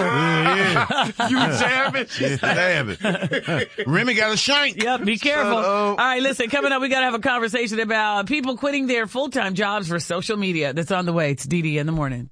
You jabbing? Yeah, damn it. Remy got a shank. Yep, be careful. Shut All up. right, listen, coming up, we got to have a conversation about people quitting their full-time jobs for social media. That's on the way. It's Dee Dee in the morning.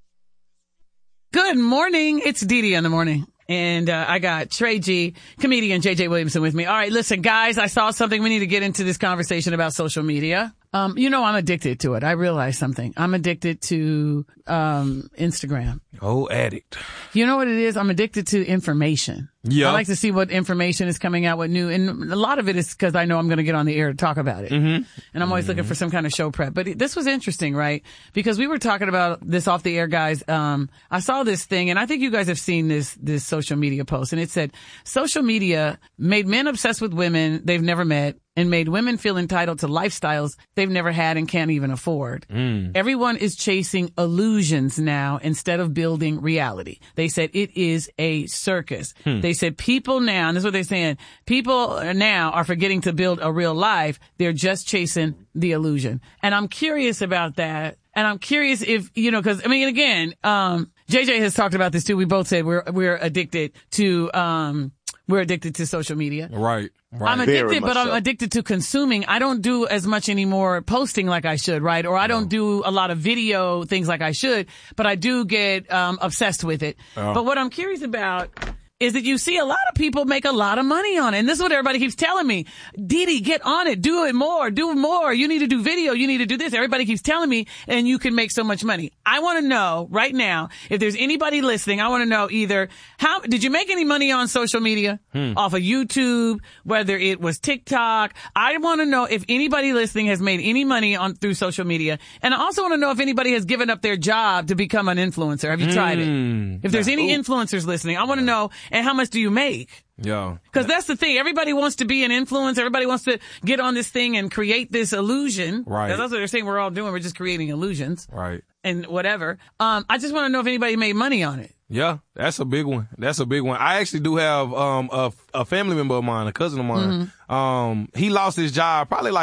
Good morning. It's Dee Dee in the morning. And uh, I got Trey G, comedian J J Williamson with me. All right, listen, guys, I saw something. We need to get into this conversation about social media. Um, you know, I'm addicted to it. I realized something. I'm addicted to um, Instagram. Oh, addict. You know what it is? I'm addicted to information. Yeah. I like to see what information is coming out, what new, and a lot of it is because I know I'm going to get on the air to talk about it. Mm-hmm. And I'm always looking for some kind of show prep. But this was interesting, right? Because we were talking about this off the air, guys. Um, I saw this thing, and I think you guys have seen this, this social media post, and it said, social media made men obsessed with women they've never met and made women feel entitled to lifestyles they've never had and can't even afford. Mm. Everyone is chasing illusions now instead of building reality. They said it is a circus. Hmm. They said people now, and this is what they're saying, people now are forgetting to build a real life. They're just chasing the illusion. And I'm curious about that. And I'm curious if, you know, cause I mean, again, um, J J has talked about this too. We both said we're, we're addicted to, um, we're addicted to social media. Right. Right. I'm addicted, but I'm addicted to consuming. I don't do as much anymore posting like I should, right? Or I don't do a lot of video things like I should, but I do get um, obsessed with it. Oh. But what I'm curious about is that you see a lot of people make a lot of money on it. And this is what everybody keeps telling me. Dee Dee, get on it. Do it more. Do more. You need to do video. You need to do this. Everybody keeps telling me, and you can make so much money. I want to know right now, if there's anybody listening, I want to know either how, did you make any money on social media? Hmm. Off of YouTube, whether it was TikTok. I want to know if anybody listening has made any money on through social media. And I also want to know if anybody has given up their job to become an influencer. Have you tried Mm. it? If there's Nah. any Ooh. influencers listening, I want to know, and how much do you make? Yeah. Because that's the thing. Everybody wants to be an influencer. Everybody wants to get on this thing and create this illusion. Right. That's what they're saying we're all doing. We're just creating illusions Right. and whatever. Um, I just want to know if anybody made money on it. Yeah, that's a big one. That's a big one. I actually do have um a, a family member of mine, a cousin of mine. Mm-hmm. Um, he lost his job probably like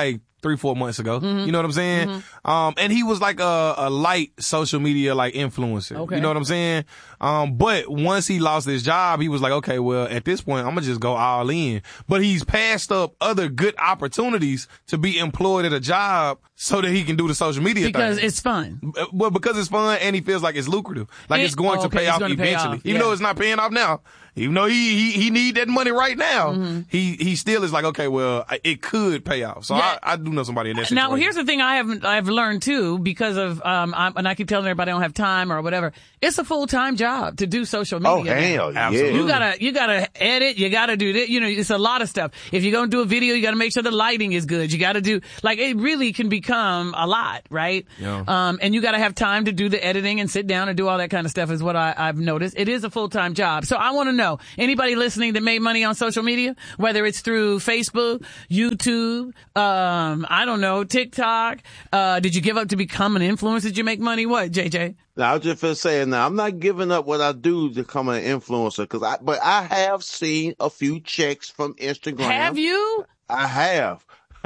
three, four months ago. Mm-hmm. You know what I'm saying? Mm-hmm. Um, and he was like a, a light social media like influencer. Okay. You know what I'm saying? Um, but once he lost his job, he was like, okay, well, at this point, I'm gonna just go all in. But he's passed up other good opportunities to be employed at a job so that he can do the social media because thing. it's fun. Well, because it's fun and he feels like it's lucrative. Like And- it's going oh, to okay, pay it's off gonna eventually. pay off, Even yeah. though it's not paying off now. Even though he, he, he need that money right now, Mm-hmm. he, he still is like, okay, well, it could pay off. So Yeah. I, I do know somebody in that situation. Now, here's the thing I haven't, I've learned too, because of, um, I'm, and I keep telling everybody I don't have time or whatever. It's a full-time job to do social media. Oh, hell, now. yeah. You gotta, you gotta edit, you gotta do that, you know, it's a lot of stuff. If you're gonna do a video, you gotta make sure the lighting is good. You gotta do, like, it really can become a lot, right? Yeah. Um, and you gotta have time to do the editing and sit down and do all that kind of stuff is what I, I've noticed. It is a full-time job. So I wanna know, anybody listening that made money on social media, whether it's through Facebook, YouTube, um, I don't know, TikTok, uh, did you give up to become an influencer? Did you make money? What, J J? Now, I was just for saying now, I'm not giving up what I do to become an influencer, cause I, but I have seen a few checks from Instagram. Have you? I have.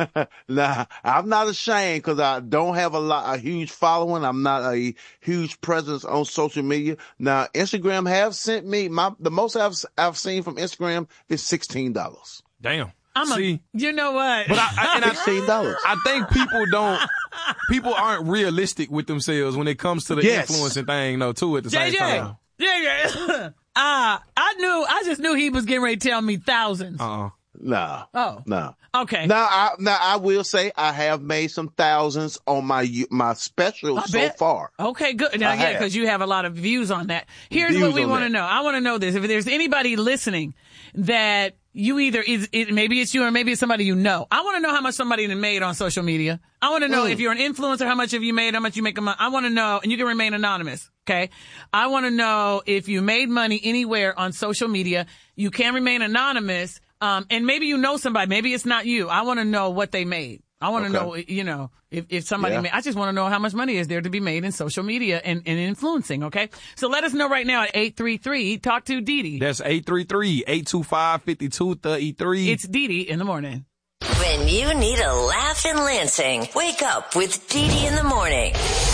Now, I'm not ashamed because I don't have a lot, a huge following. I'm not a huge presence on social media. Now, Instagram have sent me my, the most I've, I've seen from Instagram is sixteen dollars. Damn. I'm See, a, you know what? But I, I, and I, sixteen dollars. I think people don't, people aren't realistic with themselves when it comes to the Yes. influencing thing, though, too, at the J J. same time. Yeah, yeah. Ah, I knew, I just knew he was getting ready to tell me thousands. Uh-uh. No. Oh. No. Okay. Now, I, now I will say I have made some thousands on my my special I so bet. far. Okay, good. Now, I yeah, have. because you have a lot of views on that. Here's Views what we on want to that. know. I want to know this. If there's anybody listening that you either, is it, maybe it's you or maybe it's somebody you know. I want to know how much somebody made on social media. I want to know Mm. if you're an influencer, how much have you made, how much you make a month. I want to know, and you can remain anonymous, okay? I want to know if you made money anywhere on social media. You can remain anonymous. Um, and maybe you know somebody, maybe it's not you. I want to know what they made. I want to Okay. know, you know, if, if somebody Yeah. made, I just want to know how much money is there to be made in social media and, and influencing, okay? So let us know right now at eight three three, talk to Dee Dee. That's eight three three, eight two five, five two three three. It's Dee Dee in the morning. When you need a laugh in Lansing, wake up with Dee Dee in the morning.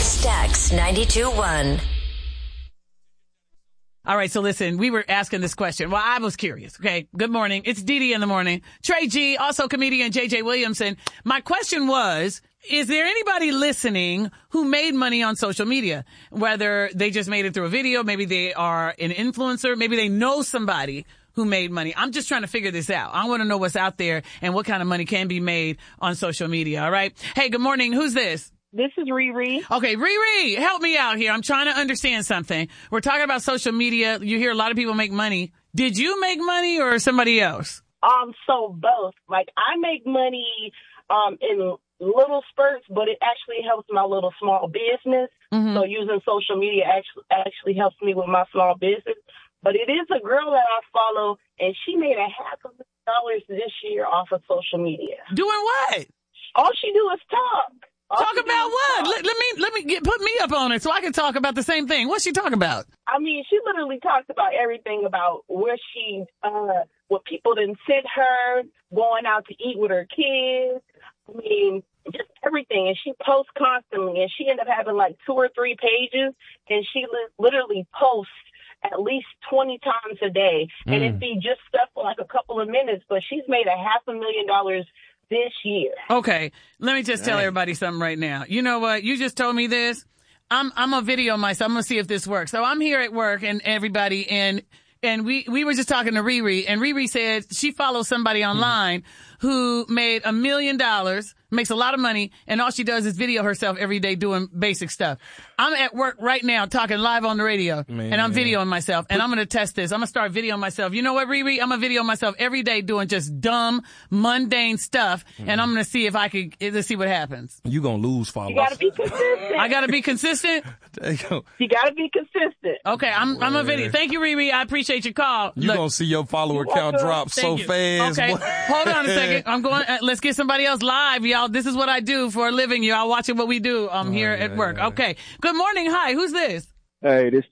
Stax ninety-two point one. All right, so listen, we were asking this question. Well, I was curious, okay? Good morning. It's Dee Dee in the morning. Trey G, also comedian J J Williamson. My question was, is there anybody listening who made money on social media? Whether they just made it through a video, maybe they are an influencer, maybe they know somebody who made money. I'm just trying to figure this out. I want to know what's out there and what kind of money can be made on social media, all right? Hey, good morning. Who's this? This is Riri. Okay, Riri, help me out here. I'm trying to understand something. We're talking about social media. You hear a lot of people make money. Did you make money or somebody else? Um, so both. Like I make money um in little spurts, but it actually helps my little small business. Mm-hmm. So using social media actually actually helps me with my small business. But it is a girl that I follow, and she made a half a million dollars this year off of social media. Doing what? All she do is talk. All Talk she do about is what? talk. Let, let me let me get put me up on it so I can talk about the same thing. What's she talking about? I mean, she literally talks about everything about where she, uh, what people done sent her, going out to eat with her kids. I mean, just everything. And she posts constantly, and she ended up having like two or three pages, and she li- literally posts at least twenty times a day. And Mm. it'd be just stuff for like a couple of minutes, but she's made a half a million dollars this year. Okay, let me just tell Dang. everybody something right now. You know what? You just told me this. I'm I'm gonna video myself. I'm gonna see if this works. So I'm here at work and everybody and and we we were just talking to Riri, and Riri said she follows somebody online who made a million dollars, makes a lot of money, and all she does is video herself every day doing basic stuff. I'm at work right now talking live on the radio, Man. and I'm videoing myself, and I'm going to test this. I'm going to start videoing myself. You know what, Riri? I'm going to video myself every day doing just dumb, mundane stuff, and I'm going to see if I could, let's see what happens. You gonna lose followers. You gotta be consistent. I got to be consistent? There you go. You gotta be consistent. Okay, I'm, I'm a video. Thank you, Riri. I appreciate your call. You Look, gonna see your follower count drop so Thank you. fast. Okay, boy. hold on a second. I'm going. Uh, let's get somebody else live, y'all. This is what I do for a living. Y'all watching what we do. I'm here at work. Okay. Good morning. Hi. Who's this? Hey, this T.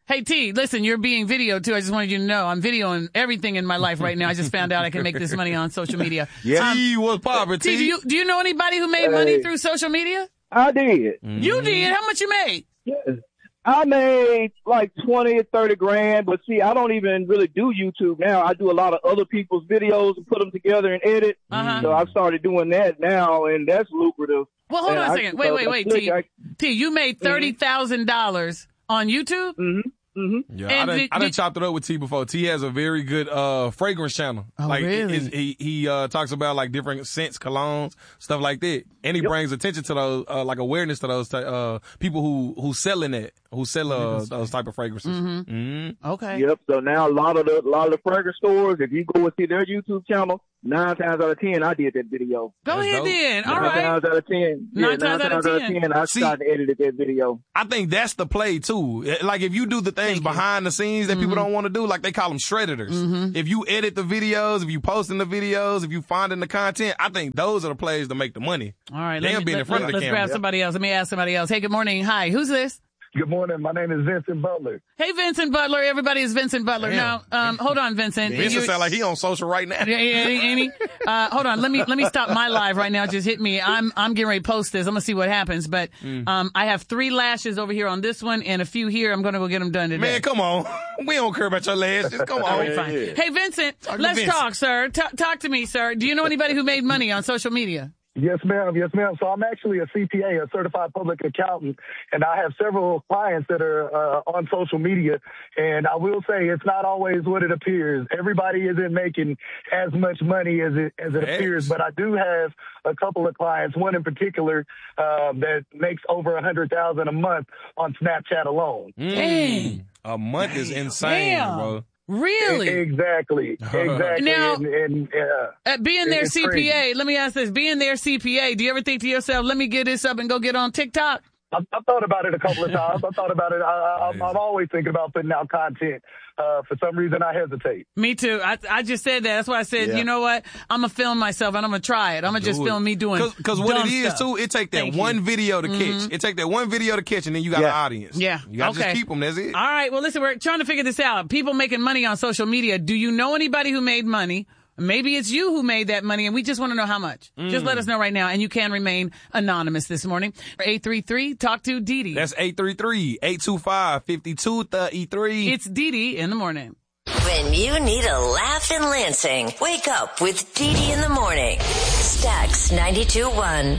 Hey, T, listen, you're being videoed, too. I just wanted you to know I'm videoing everything in my life right now. I just found out I can make this money on social media. Yeah, T was popping, T, T. do you, do you know anybody who made money through social media? I did. You did? How much you made? Yes. I made like twenty or thirty grand, but see, I don't even really do YouTube now. I do a lot of other people's videos and put them together and edit. Uh-huh. So I've started doing that now, and that's lucrative. Well, hold and on a I- second. Wait, wait, wait, T. I- T, you made thirty thousand dollars on YouTube? Mm-hmm. Mm-hmm. Yeah, And I done, did- I done did- chopped it up with T before. T has a very good uh fragrance channel. Oh, like really? his- he he uh talks about like different scents, colognes, stuff like that, and he brings attention to those uh, like awareness to those ty- uh people who who selling it, who sell uh, those type of fragrances. Mhm. Mm-hmm. Okay. Yep. So now a lot of the a lot of the fragrance stores, if you go and see their YouTube channel, nine times out of ten, I did that video. Go That's ahead dope. then. All nine right. times out of ten. Yeah, Nine times out of ten. I See- started and edited that video. I think that's the play too. Like if you do the things behind the scenes that people don't want to do, like they call them shredders. Mhm. If you edit the videos, if you posting the videos, if you finding the content, I think those are the plays to make the money. All right. They'll Let me, be in let, front of the let's camera. grab somebody else. Let me ask somebody else. Hey, good morning. Hi. Who's this? Good morning. My name is Vincent Butler. Hey, Vincent Butler. Everybody is Vincent Butler. Damn. Now, um, hold on, Vincent. Vincent You- sound like he on social right now. Yeah, yeah, ain't he? Uh, hold on. Let me, let me stop my live right now. Just hit me. I'm, I'm getting ready to post this. I'm going to see what happens. But, Mm. um, I have three lashes over here on this one and a few here. I'm going to go get them done today. Man, come on. We don't care about your lashes. Come on. All right, fine. Hey, Vincent, Talk to let's Vincent. talk, sir. T- talk to me, sir. Do you know anybody who made money on social media? Yes, ma'am. Yes, ma'am. So I'm actually a C P A, a certified public accountant, and I have several clients that are uh, on social media. And I will say it's not always what it appears. Everybody isn't making as much money as it as it Yes. appears. But I do have a couple of clients, one in particular uh, that makes over a hundred thousand a month on Snapchat alone. Mm. A month is insane, Damn. bro. Really? Exactly. Exactly. Now- and, and uh, Uh, being their it's C P A, crazy. let me ask this. Being their C P A, do you ever think to yourself, let me get this up and go get on TikTok? I've, I've thought about it a couple of times. I thought about it. I, I, I'm, I'm always thinking about putting out content. Uh, for some reason, I hesitate. Me too. I, I just said that. That's why I said, Yeah. you know what? I'm going to film myself and I'm going to try it. I'm going to just Do it. film me doing Cause, Cause what dumb it is stuff. too, it take that Thank one you. video to Mhm. catch. It take that one video to catch, and then you got Yeah. an audience. Yeah. You gotta Okay. just keep them. That's it. All right. Well, listen, we're trying to figure this out. People making money on social media. Do you know anybody who made money? Maybe it's you who made that money, and we just want to know how much. Just Mm. let us know right now, and you can remain anonymous this morning. eight three three, talk to Dee Dee. That's eight three three, eight two five, five two three three. It's Dee Dee in the morning. When you need a laugh in Lansing, wake up with Dee Dee in the morning. Stax ninety-two point one.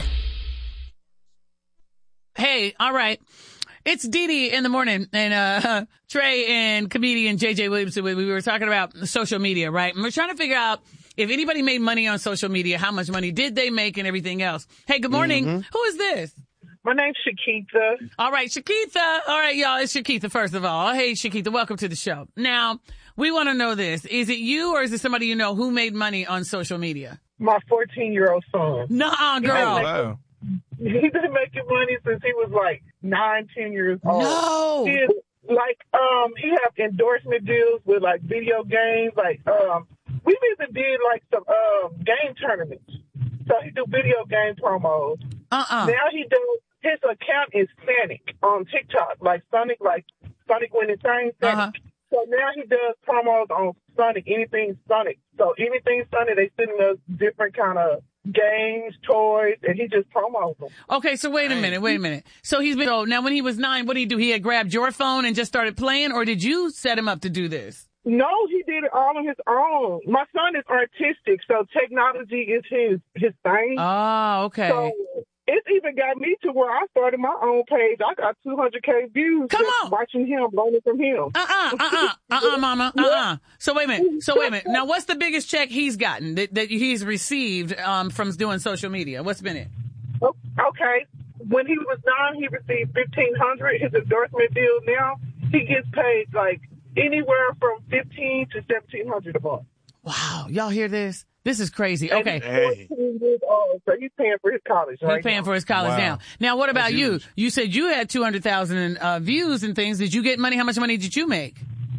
Hey, all right. It's Dee Dee in the morning, and uh Trey and comedian J J Williamson, we we were talking about social media, right? And we're trying to figure out if anybody made money on social media, how much money did they make and everything else. Hey, good morning. Mm-hmm. Who is this? My name's Shakitha. All right, Shakitha. All right, y'all, it's Shakitha, first of all. Hey, Shakitha, welcome to the show. Now, we want to know this. Is it you or is it somebody you know who made money on social media? My fourteen-year-old son. Nuh-uh, girl. He's been making- He's been making money since he was like nine, ten years old. No. He is, like, um, he have endorsement deals with like video games. Like, um, we've even did like some um game tournaments. So he do video game promos. Uh-uh. Now he does. His account is Sonic on TikTok, like Sonic, like Sonic when it's saying Sonic. Uh-huh. So now he does promos on Sonic, anything Sonic. So anything Sonic, they send us different kind of games, toys, and he just promos them. Okay, so wait a minute, wait a minute. So he's been, so now when he was nine, what did he do? He had grabbed your phone and just started playing, or did you set him up to do this? No, he did it all on his own. My son is artistic, so technology is his his thing. Oh, okay. So it's even got me to where I started my own page. I got two hundred K views. Come just on. watching him, learning from him. Uh-uh, uh-uh, uh-uh, mama, uh-uh. So wait a minute, so wait a minute. Now what's the biggest check he's gotten that, that he's received um, from doing social media? What's been it? Oh, okay. When he was nine, he received fifteen hundred. His endorsement deal now, he gets paid like anywhere from fifteen to seventeen hundred a month. Wow, y'all hear this? This is crazy. And Okay. he's fourteen years old, so he's paying for his college. He's right paying now. for his college Wow. now. Now, what about That's you? huge. You said you had two hundred thousand uh, views and things. Did you get money? How much money did you make?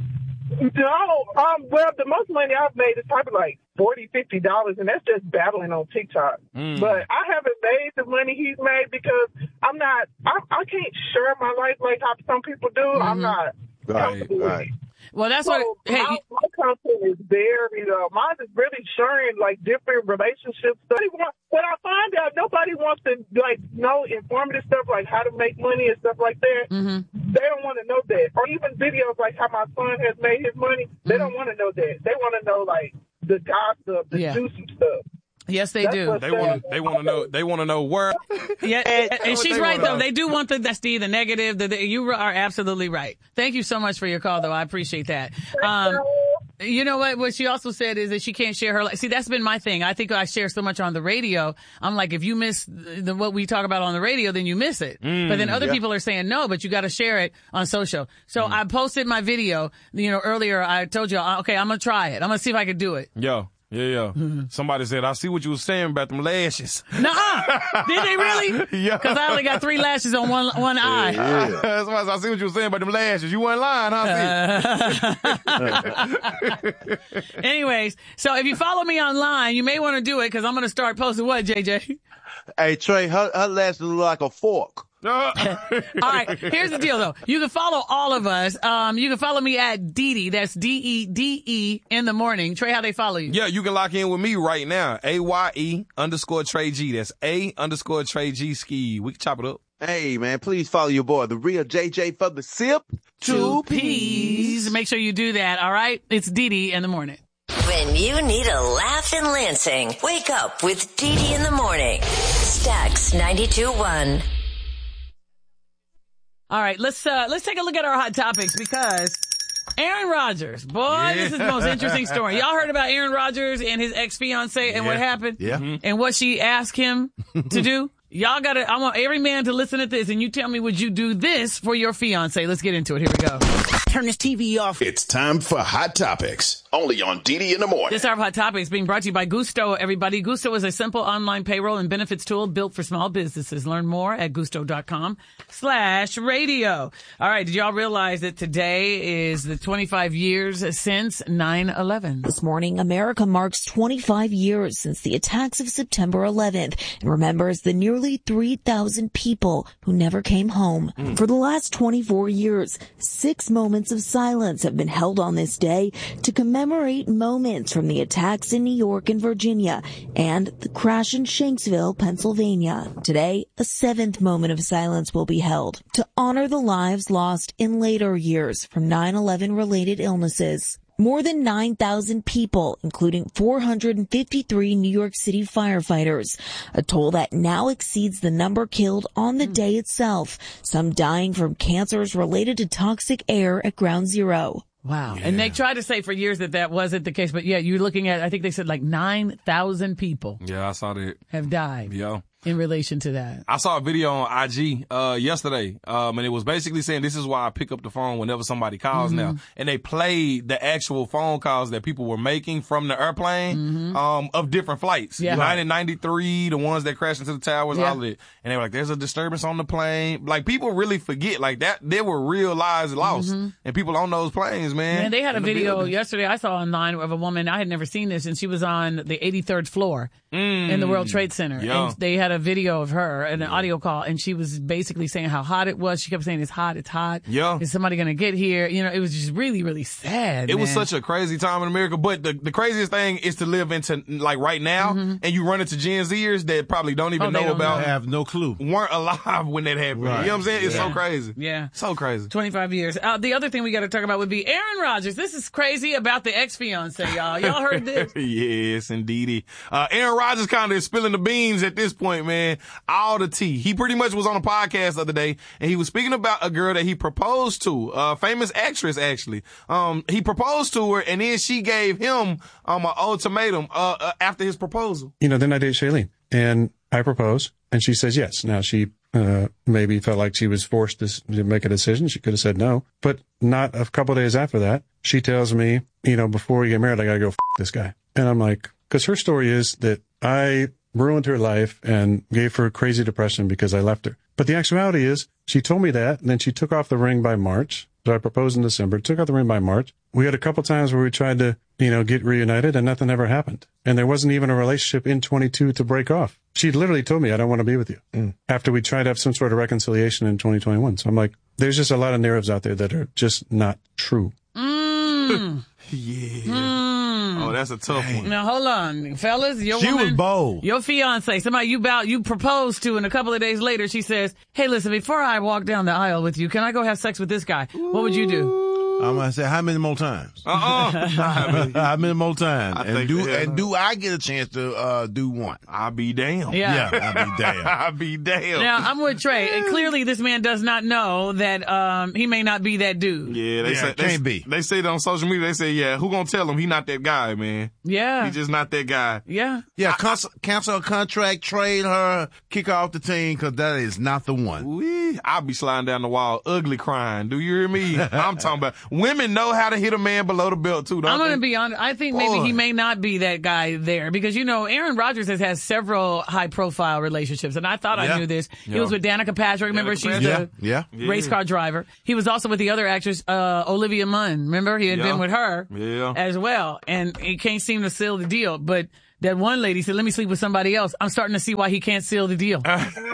No, um, well, the most money I've made is probably like forty, fifty dollars, and that's just battling on TikTok. Mm. But I haven't made the money he's made because I'm not, I, I can't share my life like how some people do. I'm not Right, right. Well, that's so what. Hey, my, my content is very, uh, mine is really sharing like different relationship stuff. When I find out nobody wants to like know informative stuff like how to make money and stuff like that, mm-hmm. they don't want to know that. Or even videos like how my son has made his money, they mm-hmm. don't want to know that. They want to know like the gossip, the yeah. juicy stuff. Yes, they That's do. They want to. They want to know. They want to know where. Yeah, and, and she's right though. Know. They do want the that's the the negative. The, the, you are absolutely right. Thank you so much for your call, though. I appreciate that. Um, you know what? What she also said is that she can't share her life. See, that's been my thing. I think I share so much on the radio. I'm like, if you miss the, what we talk about on the radio, then you miss it. Mm, but then other yeah. people are saying no, but you got to share it on social. So mm. I posted my video. You know, earlier I told you, okay, I'm gonna try it. I'm gonna see if I can do it. Yo. Yeah, yeah. Mm-hmm. Somebody said, I see what you were saying about them lashes. Nuh-uh. Did they really? Yeah. Because I only got three lashes on one one eye. Yeah, yeah. Somebody said, I see what you were saying about them lashes. You weren't lying, huh? Uh, Anyways, so if you follow me online, you may want to do it because I'm going to start posting what, J J? Hey, Trey, her, her lashes look like a fork. All right, here's the deal, though. You can follow all of us. Um, you can follow me at Dee. That's D E D E in the morning. Trey, how they follow you? Yeah, you can lock in with me right now. A Y E underscore Trey G. That's A underscore Trey G ski. We can chop it up. Hey, man, please follow your boy, the real J J for the sip. Two P's. Make sure you do that, all right? It's Dee Dee in the morning. When you need a laugh in Lansing, wake up with Dee Dee in the morning. Stax ninety-two point one. All right, let's uh, let's take a look at our hot topics because Aaron Rodgers, boy, yeah. This is the most interesting story. Y'all heard about Aaron Rodgers and his ex-fiancée and yeah. what happened? Yeah. Mm-hmm. And what she asked him to do? Y'all gotta, I want every man to listen to this and you tell me, would you do this for your fiancé? Let's get into it. Here we go. Turn this T V off. It's time for Hot Topics, only on Dee Dee in the morning. This hour of Hot Topics being brought to you by Gusto, everybody. Gusto is a simple online payroll and benefits tool built for small businesses. Learn more at gusto.com slash radio. All right, did y'all realize that today is the twenty-five years since nine eleven? This morning, America marks twenty-five years since the attacks of September eleventh and remembers the nearly three thousand people who never came home. Mm. For the last twenty-four years, six moments of silence have been held on this day to commemorate moments from the attacks in New York and Virginia and the crash in Shanksville, Pennsylvania. Today, a seventh moment of silence will be held to honor the lives lost in later years from nine eleven related illnesses. More than nine thousand people, including four hundred fifty-three New York City firefighters, a toll that now exceeds the number killed on the day itself, some dying from cancers related to toxic air at Ground Zero. Wow. Yeah. And they tried to say for years that that wasn't the case, but yeah, you're looking at, I think they said like nine thousand people. Yeah, I saw that. Have died. Yeah. In relation to that. I saw a video on I G uh yesterday, um, and it was basically saying this is why I pick up the phone whenever somebody calls mm-hmm. now. And they played the actual phone calls that people were making from the airplane mm-hmm. um of different flights. Yeah. nineteen ninety-three, the ones that crashed into the towers, yeah. all of it. And they were like, there's a disturbance on the plane. Like, people really forget, like, that there were real lives lost. Mm-hmm. And people on those planes, man. Man, they had a the video building. yesterday I saw online of a woman, I had never seen this, and she was on the eighty-third floor mm. in the World Trade Center. Yeah. And they had a video of her and an audio call, and she was basically saying how hot it was. She kept saying, it's hot, it's hot. Yeah. Is somebody going to get here? You know, it was just really, really sad. It man. was such a crazy time in America. But the, the craziest thing is to live into, like, right now, mm-hmm. and you run into Gen Zers that probably don't even oh, know don't about. Know. Have no clue. Weren't alive when that happened. Right. You know what I'm saying? It's yeah. so crazy. Yeah. So crazy. twenty-five years. Uh, the other thing we got to talk about would be Aaron Rodgers. This is crazy about the ex-fiancé, y'all. Y'all heard this? Yes, indeedy. Uh, Aaron Rodgers kind of is spilling the beans at this point, man. All the tea. He pretty much was on a podcast the other day, and he was speaking about a girl that he proposed to, a famous actress, actually. Um, he proposed to her, and then she gave him um an ultimatum uh, uh, after his proposal. You know, then I date Shailene, and I propose, and she says yes. Now, she uh maybe felt like she was forced to, to make a decision. She could have said no, but not a couple of days after that, she tells me, you know, before we get married, I gotta go f*** this guy. And I'm like, because her story is that I ruined her life and gave her crazy depression because I left her. But the actuality is, she told me that, and then she took off the ring by March. So I proposed in December, took off the ring by March, we had a couple times where we tried to, you know, get reunited and nothing ever happened. And there wasn't even a relationship in twenty-two to break off. She literally told me, I don't want to be with you mm. after we tried to have some sort of reconciliation in twenty twenty-one. So I'm like, there's just a lot of narratives out there that are just not true. Mm. yeah. Mm. Oh, that's a tough Dang. one. Now, hold on. Fellas, your She woman, was bold. Your fiance, somebody you about, you proposed to, and a couple of days later she says, hey, listen, before I walk down the aisle with you, can I go have sex with this guy? Ooh. What would you do? I'm gonna say, how many more times? Uh-uh. How many more times? I and think do that- and do I get a chance to uh, do one? I'll be damned. Yeah. Yeah, I'll be damned. I'll be damned. Now, I'm with Trey. And clearly, this man does not know that um, he may not be that dude. Yeah, they Yeah, say it can't they, be. They say it on social media. They say, yeah, who gonna tell him he not that guy, man? Yeah. He just not that guy. Yeah. Yeah, cancel, cancel a contract, trade her, kick her off the team, because that is not the one. Wee, I'll be sliding down the wall, ugly crying. Do you hear me? I'm talking about women know how to hit a man below the belt too. Don't I'm going to they? be honest. I think maybe Boy. he may not be that guy there because, you know, Aaron Rodgers has had several high profile relationships. And I thought Yeah. I knew this. He Yeah. was with Danica Patrick. Remember, Danica she's Patrick. the Yeah. Yeah. race car driver. He was also with the other actress, uh, Olivia Munn. Remember? He had Yeah. been with her Yeah. as well. And he can't seem to seal the deal. But that one lady said, let me sleep with somebody else. I'm starting to see why he can't seal the deal.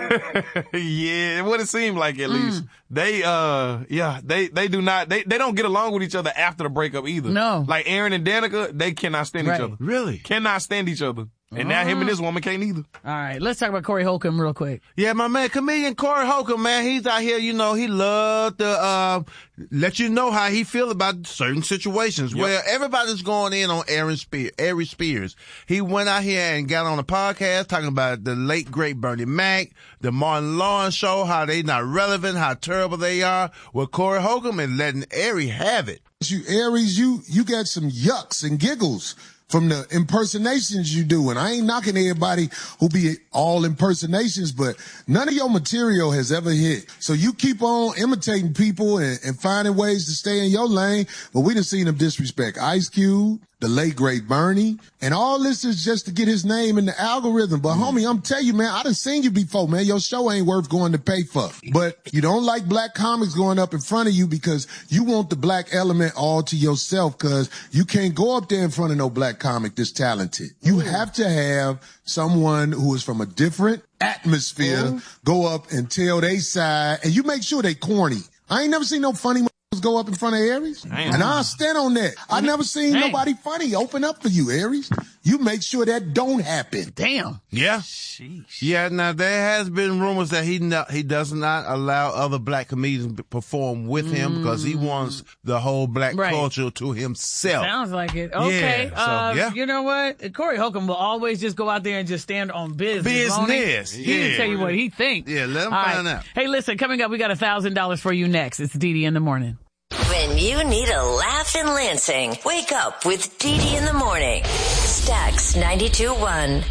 Yeah, what it seemed like at least. They, uh, yeah, they, they do not, they, they don't get along with each other after the breakup either. No. Like Aaron and Danica, they cannot stand Right. each other. Really? Cannot stand each other. And now him and this woman can't either. All right. Let's talk about Corey Holcomb real quick. Yeah, my man, comedian Corey Holcomb, man, he's out here, you know, he loved to, uh, let you know how he feel about certain situations. Yep. Well, everybody's going in on Aaron Spears, Ari Spears. He went out here and got on a podcast talking about the late great Bernie Mac, the Martin Lawrence show, how they not relevant, how terrible they are. Well, Corey Holcomb is letting Ari have it. You Aries, you you got some yucks and giggles from the impersonations you do. And I ain't knocking everybody who be all impersonations, but none of your material has ever hit. So you keep on imitating people and, and finding ways to stay in your lane. But we done seen him disrespect Ice Cube, the late great Bernie, and all this is just to get his name in the algorithm. But homie, I'm telling you, man, I done seen you before, man. Your show ain't worth going to pay for. But you don't like black comics going up in front of you because you want the black element all to yourself, because you can't go up there in front of no black comic that's talented. You have to have someone who is from a different atmosphere go up and tell they side, and you make sure they corny. I ain't never seen no funny go up in front of Aries. Damn. And I'll stand on that. I never seen Damn. nobody funny open up for you, Aries. You make sure that don't happen. Damn. Yeah. Yeah, now there has been rumors that he not, he does not allow other black comedians to perform with him because he wants the whole black Right. culture to himself. Sounds like it. Okay. Yeah, so, uh, yeah. You know what? Corey Holcomb will always just go out there and just stand on business. won't he? Business, He didn't yeah. tell you what he thinks. Yeah, let him All find right. out. Hey, listen, coming up, we got one thousand dollars for you next. It's Dee Dee in the morning. When you need a laugh in Lansing, wake up with Dee Dee in the morning. Stax ninety-two point one.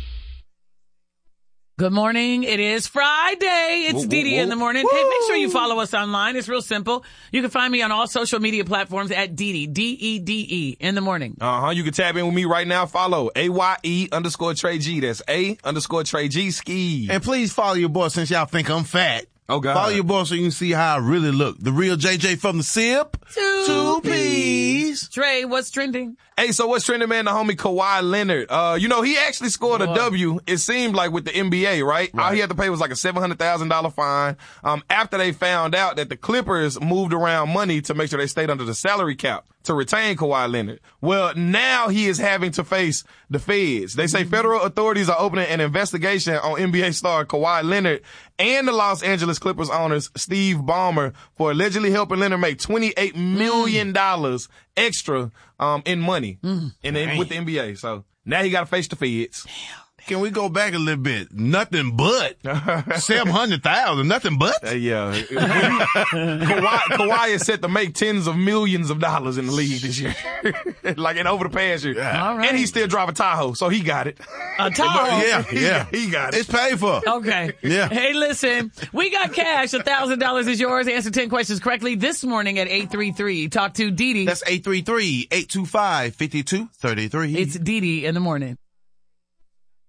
Good morning. It is Friday. It's Whoa, Dee Dee whoa, in the morning. Hey, make sure you follow us online. It's real simple. You can find me on all social media platforms at Dee Dee, D E D E, in the morning. Uh-huh. You can tap in with me right now. Follow A Y E underscore Trey G. That's A underscore Trey G ski. And please follow your boy since y'all think I'm fat. Oh, God. Follow your boy so you can see how I really look. The real J J from the SIP. Two, Two P's. Trey, what's trending? Hey, so what's trending, man? The homie Kawhi Leonard. Uh, you know, he actually scored Boy. a W, it seemed like, with the N B A, right? All he had to pay was like a seven hundred thousand dollars fine. Um, after they found out that the Clippers moved around money to make sure they stayed under the salary cap to retain Kawhi Leonard. Well, now he is having to face the feds. They say federal authorities are opening an investigation on N B A star Kawhi Leonard and the Los Angeles Clippers owners Steve Ballmer for allegedly helping Leonard make twenty-eight million dollars extra um, in money in the, with the N B A. So now he got to face the feds. Can we go back a little bit? Nothing but seven hundred thousand. Nothing but. Uh, yeah, Kawhi, Kawhi is set to make tens of millions of dollars in the league this year, like in over the past year. All right. And he still drive a Tahoe, so he got it. A Tahoe? Yeah, He- yeah. he got it. It's paid for. Okay. Yeah. Hey, listen, we got cash. one thousand dollars is yours. Answer ten questions correctly this morning at eight three three. Talk to Dee Dee. That's eight three three, eight two five, five two three three. It's Dee Dee in the morning.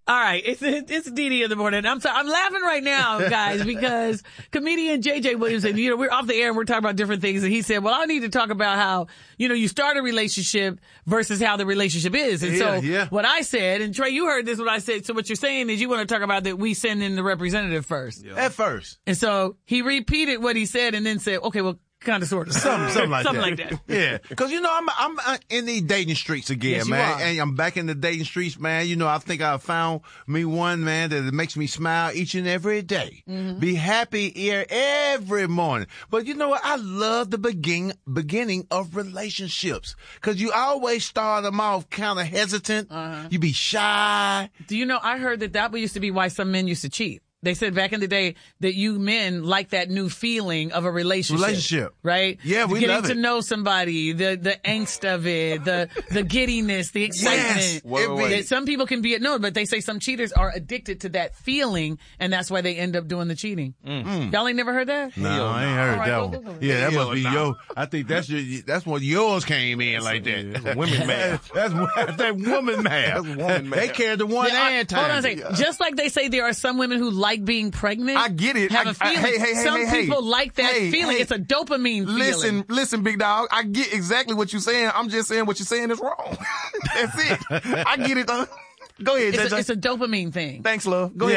All right, it's it's D D in the morning. I'm sorry, I'm laughing right now, guys, because comedian J J Williamson, you know, we're off the air and we're talking about different things, and he said, "Well, I need to talk about how, you know, you start a relationship versus how the relationship is." And Yeah, so, yeah. what I said, and Trey, you heard this. What I said. So, what you're saying is you want to talk about that we send in the representative first. At first. And so he repeated what he said, and then said, "Okay, well." Kind of, sort of. Something, something like something that. like that. Yeah. Cause you know, I'm, I'm uh, in these dating streets again, Yes, you man. are. And I'm back in the dating streets, man. You know, I think I found me one, man, that makes me smile each and every day. Mm-hmm. Be happy here every morning. But you know what? I love the begin, beginning of relationships. Cause you always start them off kind of hesitant. Uh-huh. You be shy. Do you know, I heard that that used to be why some men used to cheat. They said back in the day that you men like that new feeling of a relationship. Relationship. Right? Yeah, we Getting love to it. know somebody, the, the angst of it, the, the giddiness, the excitement. Yes. Wait, wait, wait. That some people can be, no, but they say some cheaters are addicted to that feeling, and that's why they end up doing the cheating. Mm. Y'all ain't never heard that? No, I ain't heard All right, that go one. Google it. Yeah, that Hell must be no. your. I think that's your. That's what yours came in like that. women math. That's that's that woman math. That's woman They math. carried the one Yeah, and hold on a time. second. Just like they say there are some women who like being pregnant. I get it. Have I- a feeling. I- hey, hey, hey, some hey, hey. people like that Hey, feeling. hey. It's a dopamine feeling. Listen, listen, big dog. I get exactly what you're saying. I'm just saying what you're saying is wrong. That's it. I get it. Uh, go ahead, It's J J. a, it's a dopamine thing. Thanks, love. Go Yeah. ahead.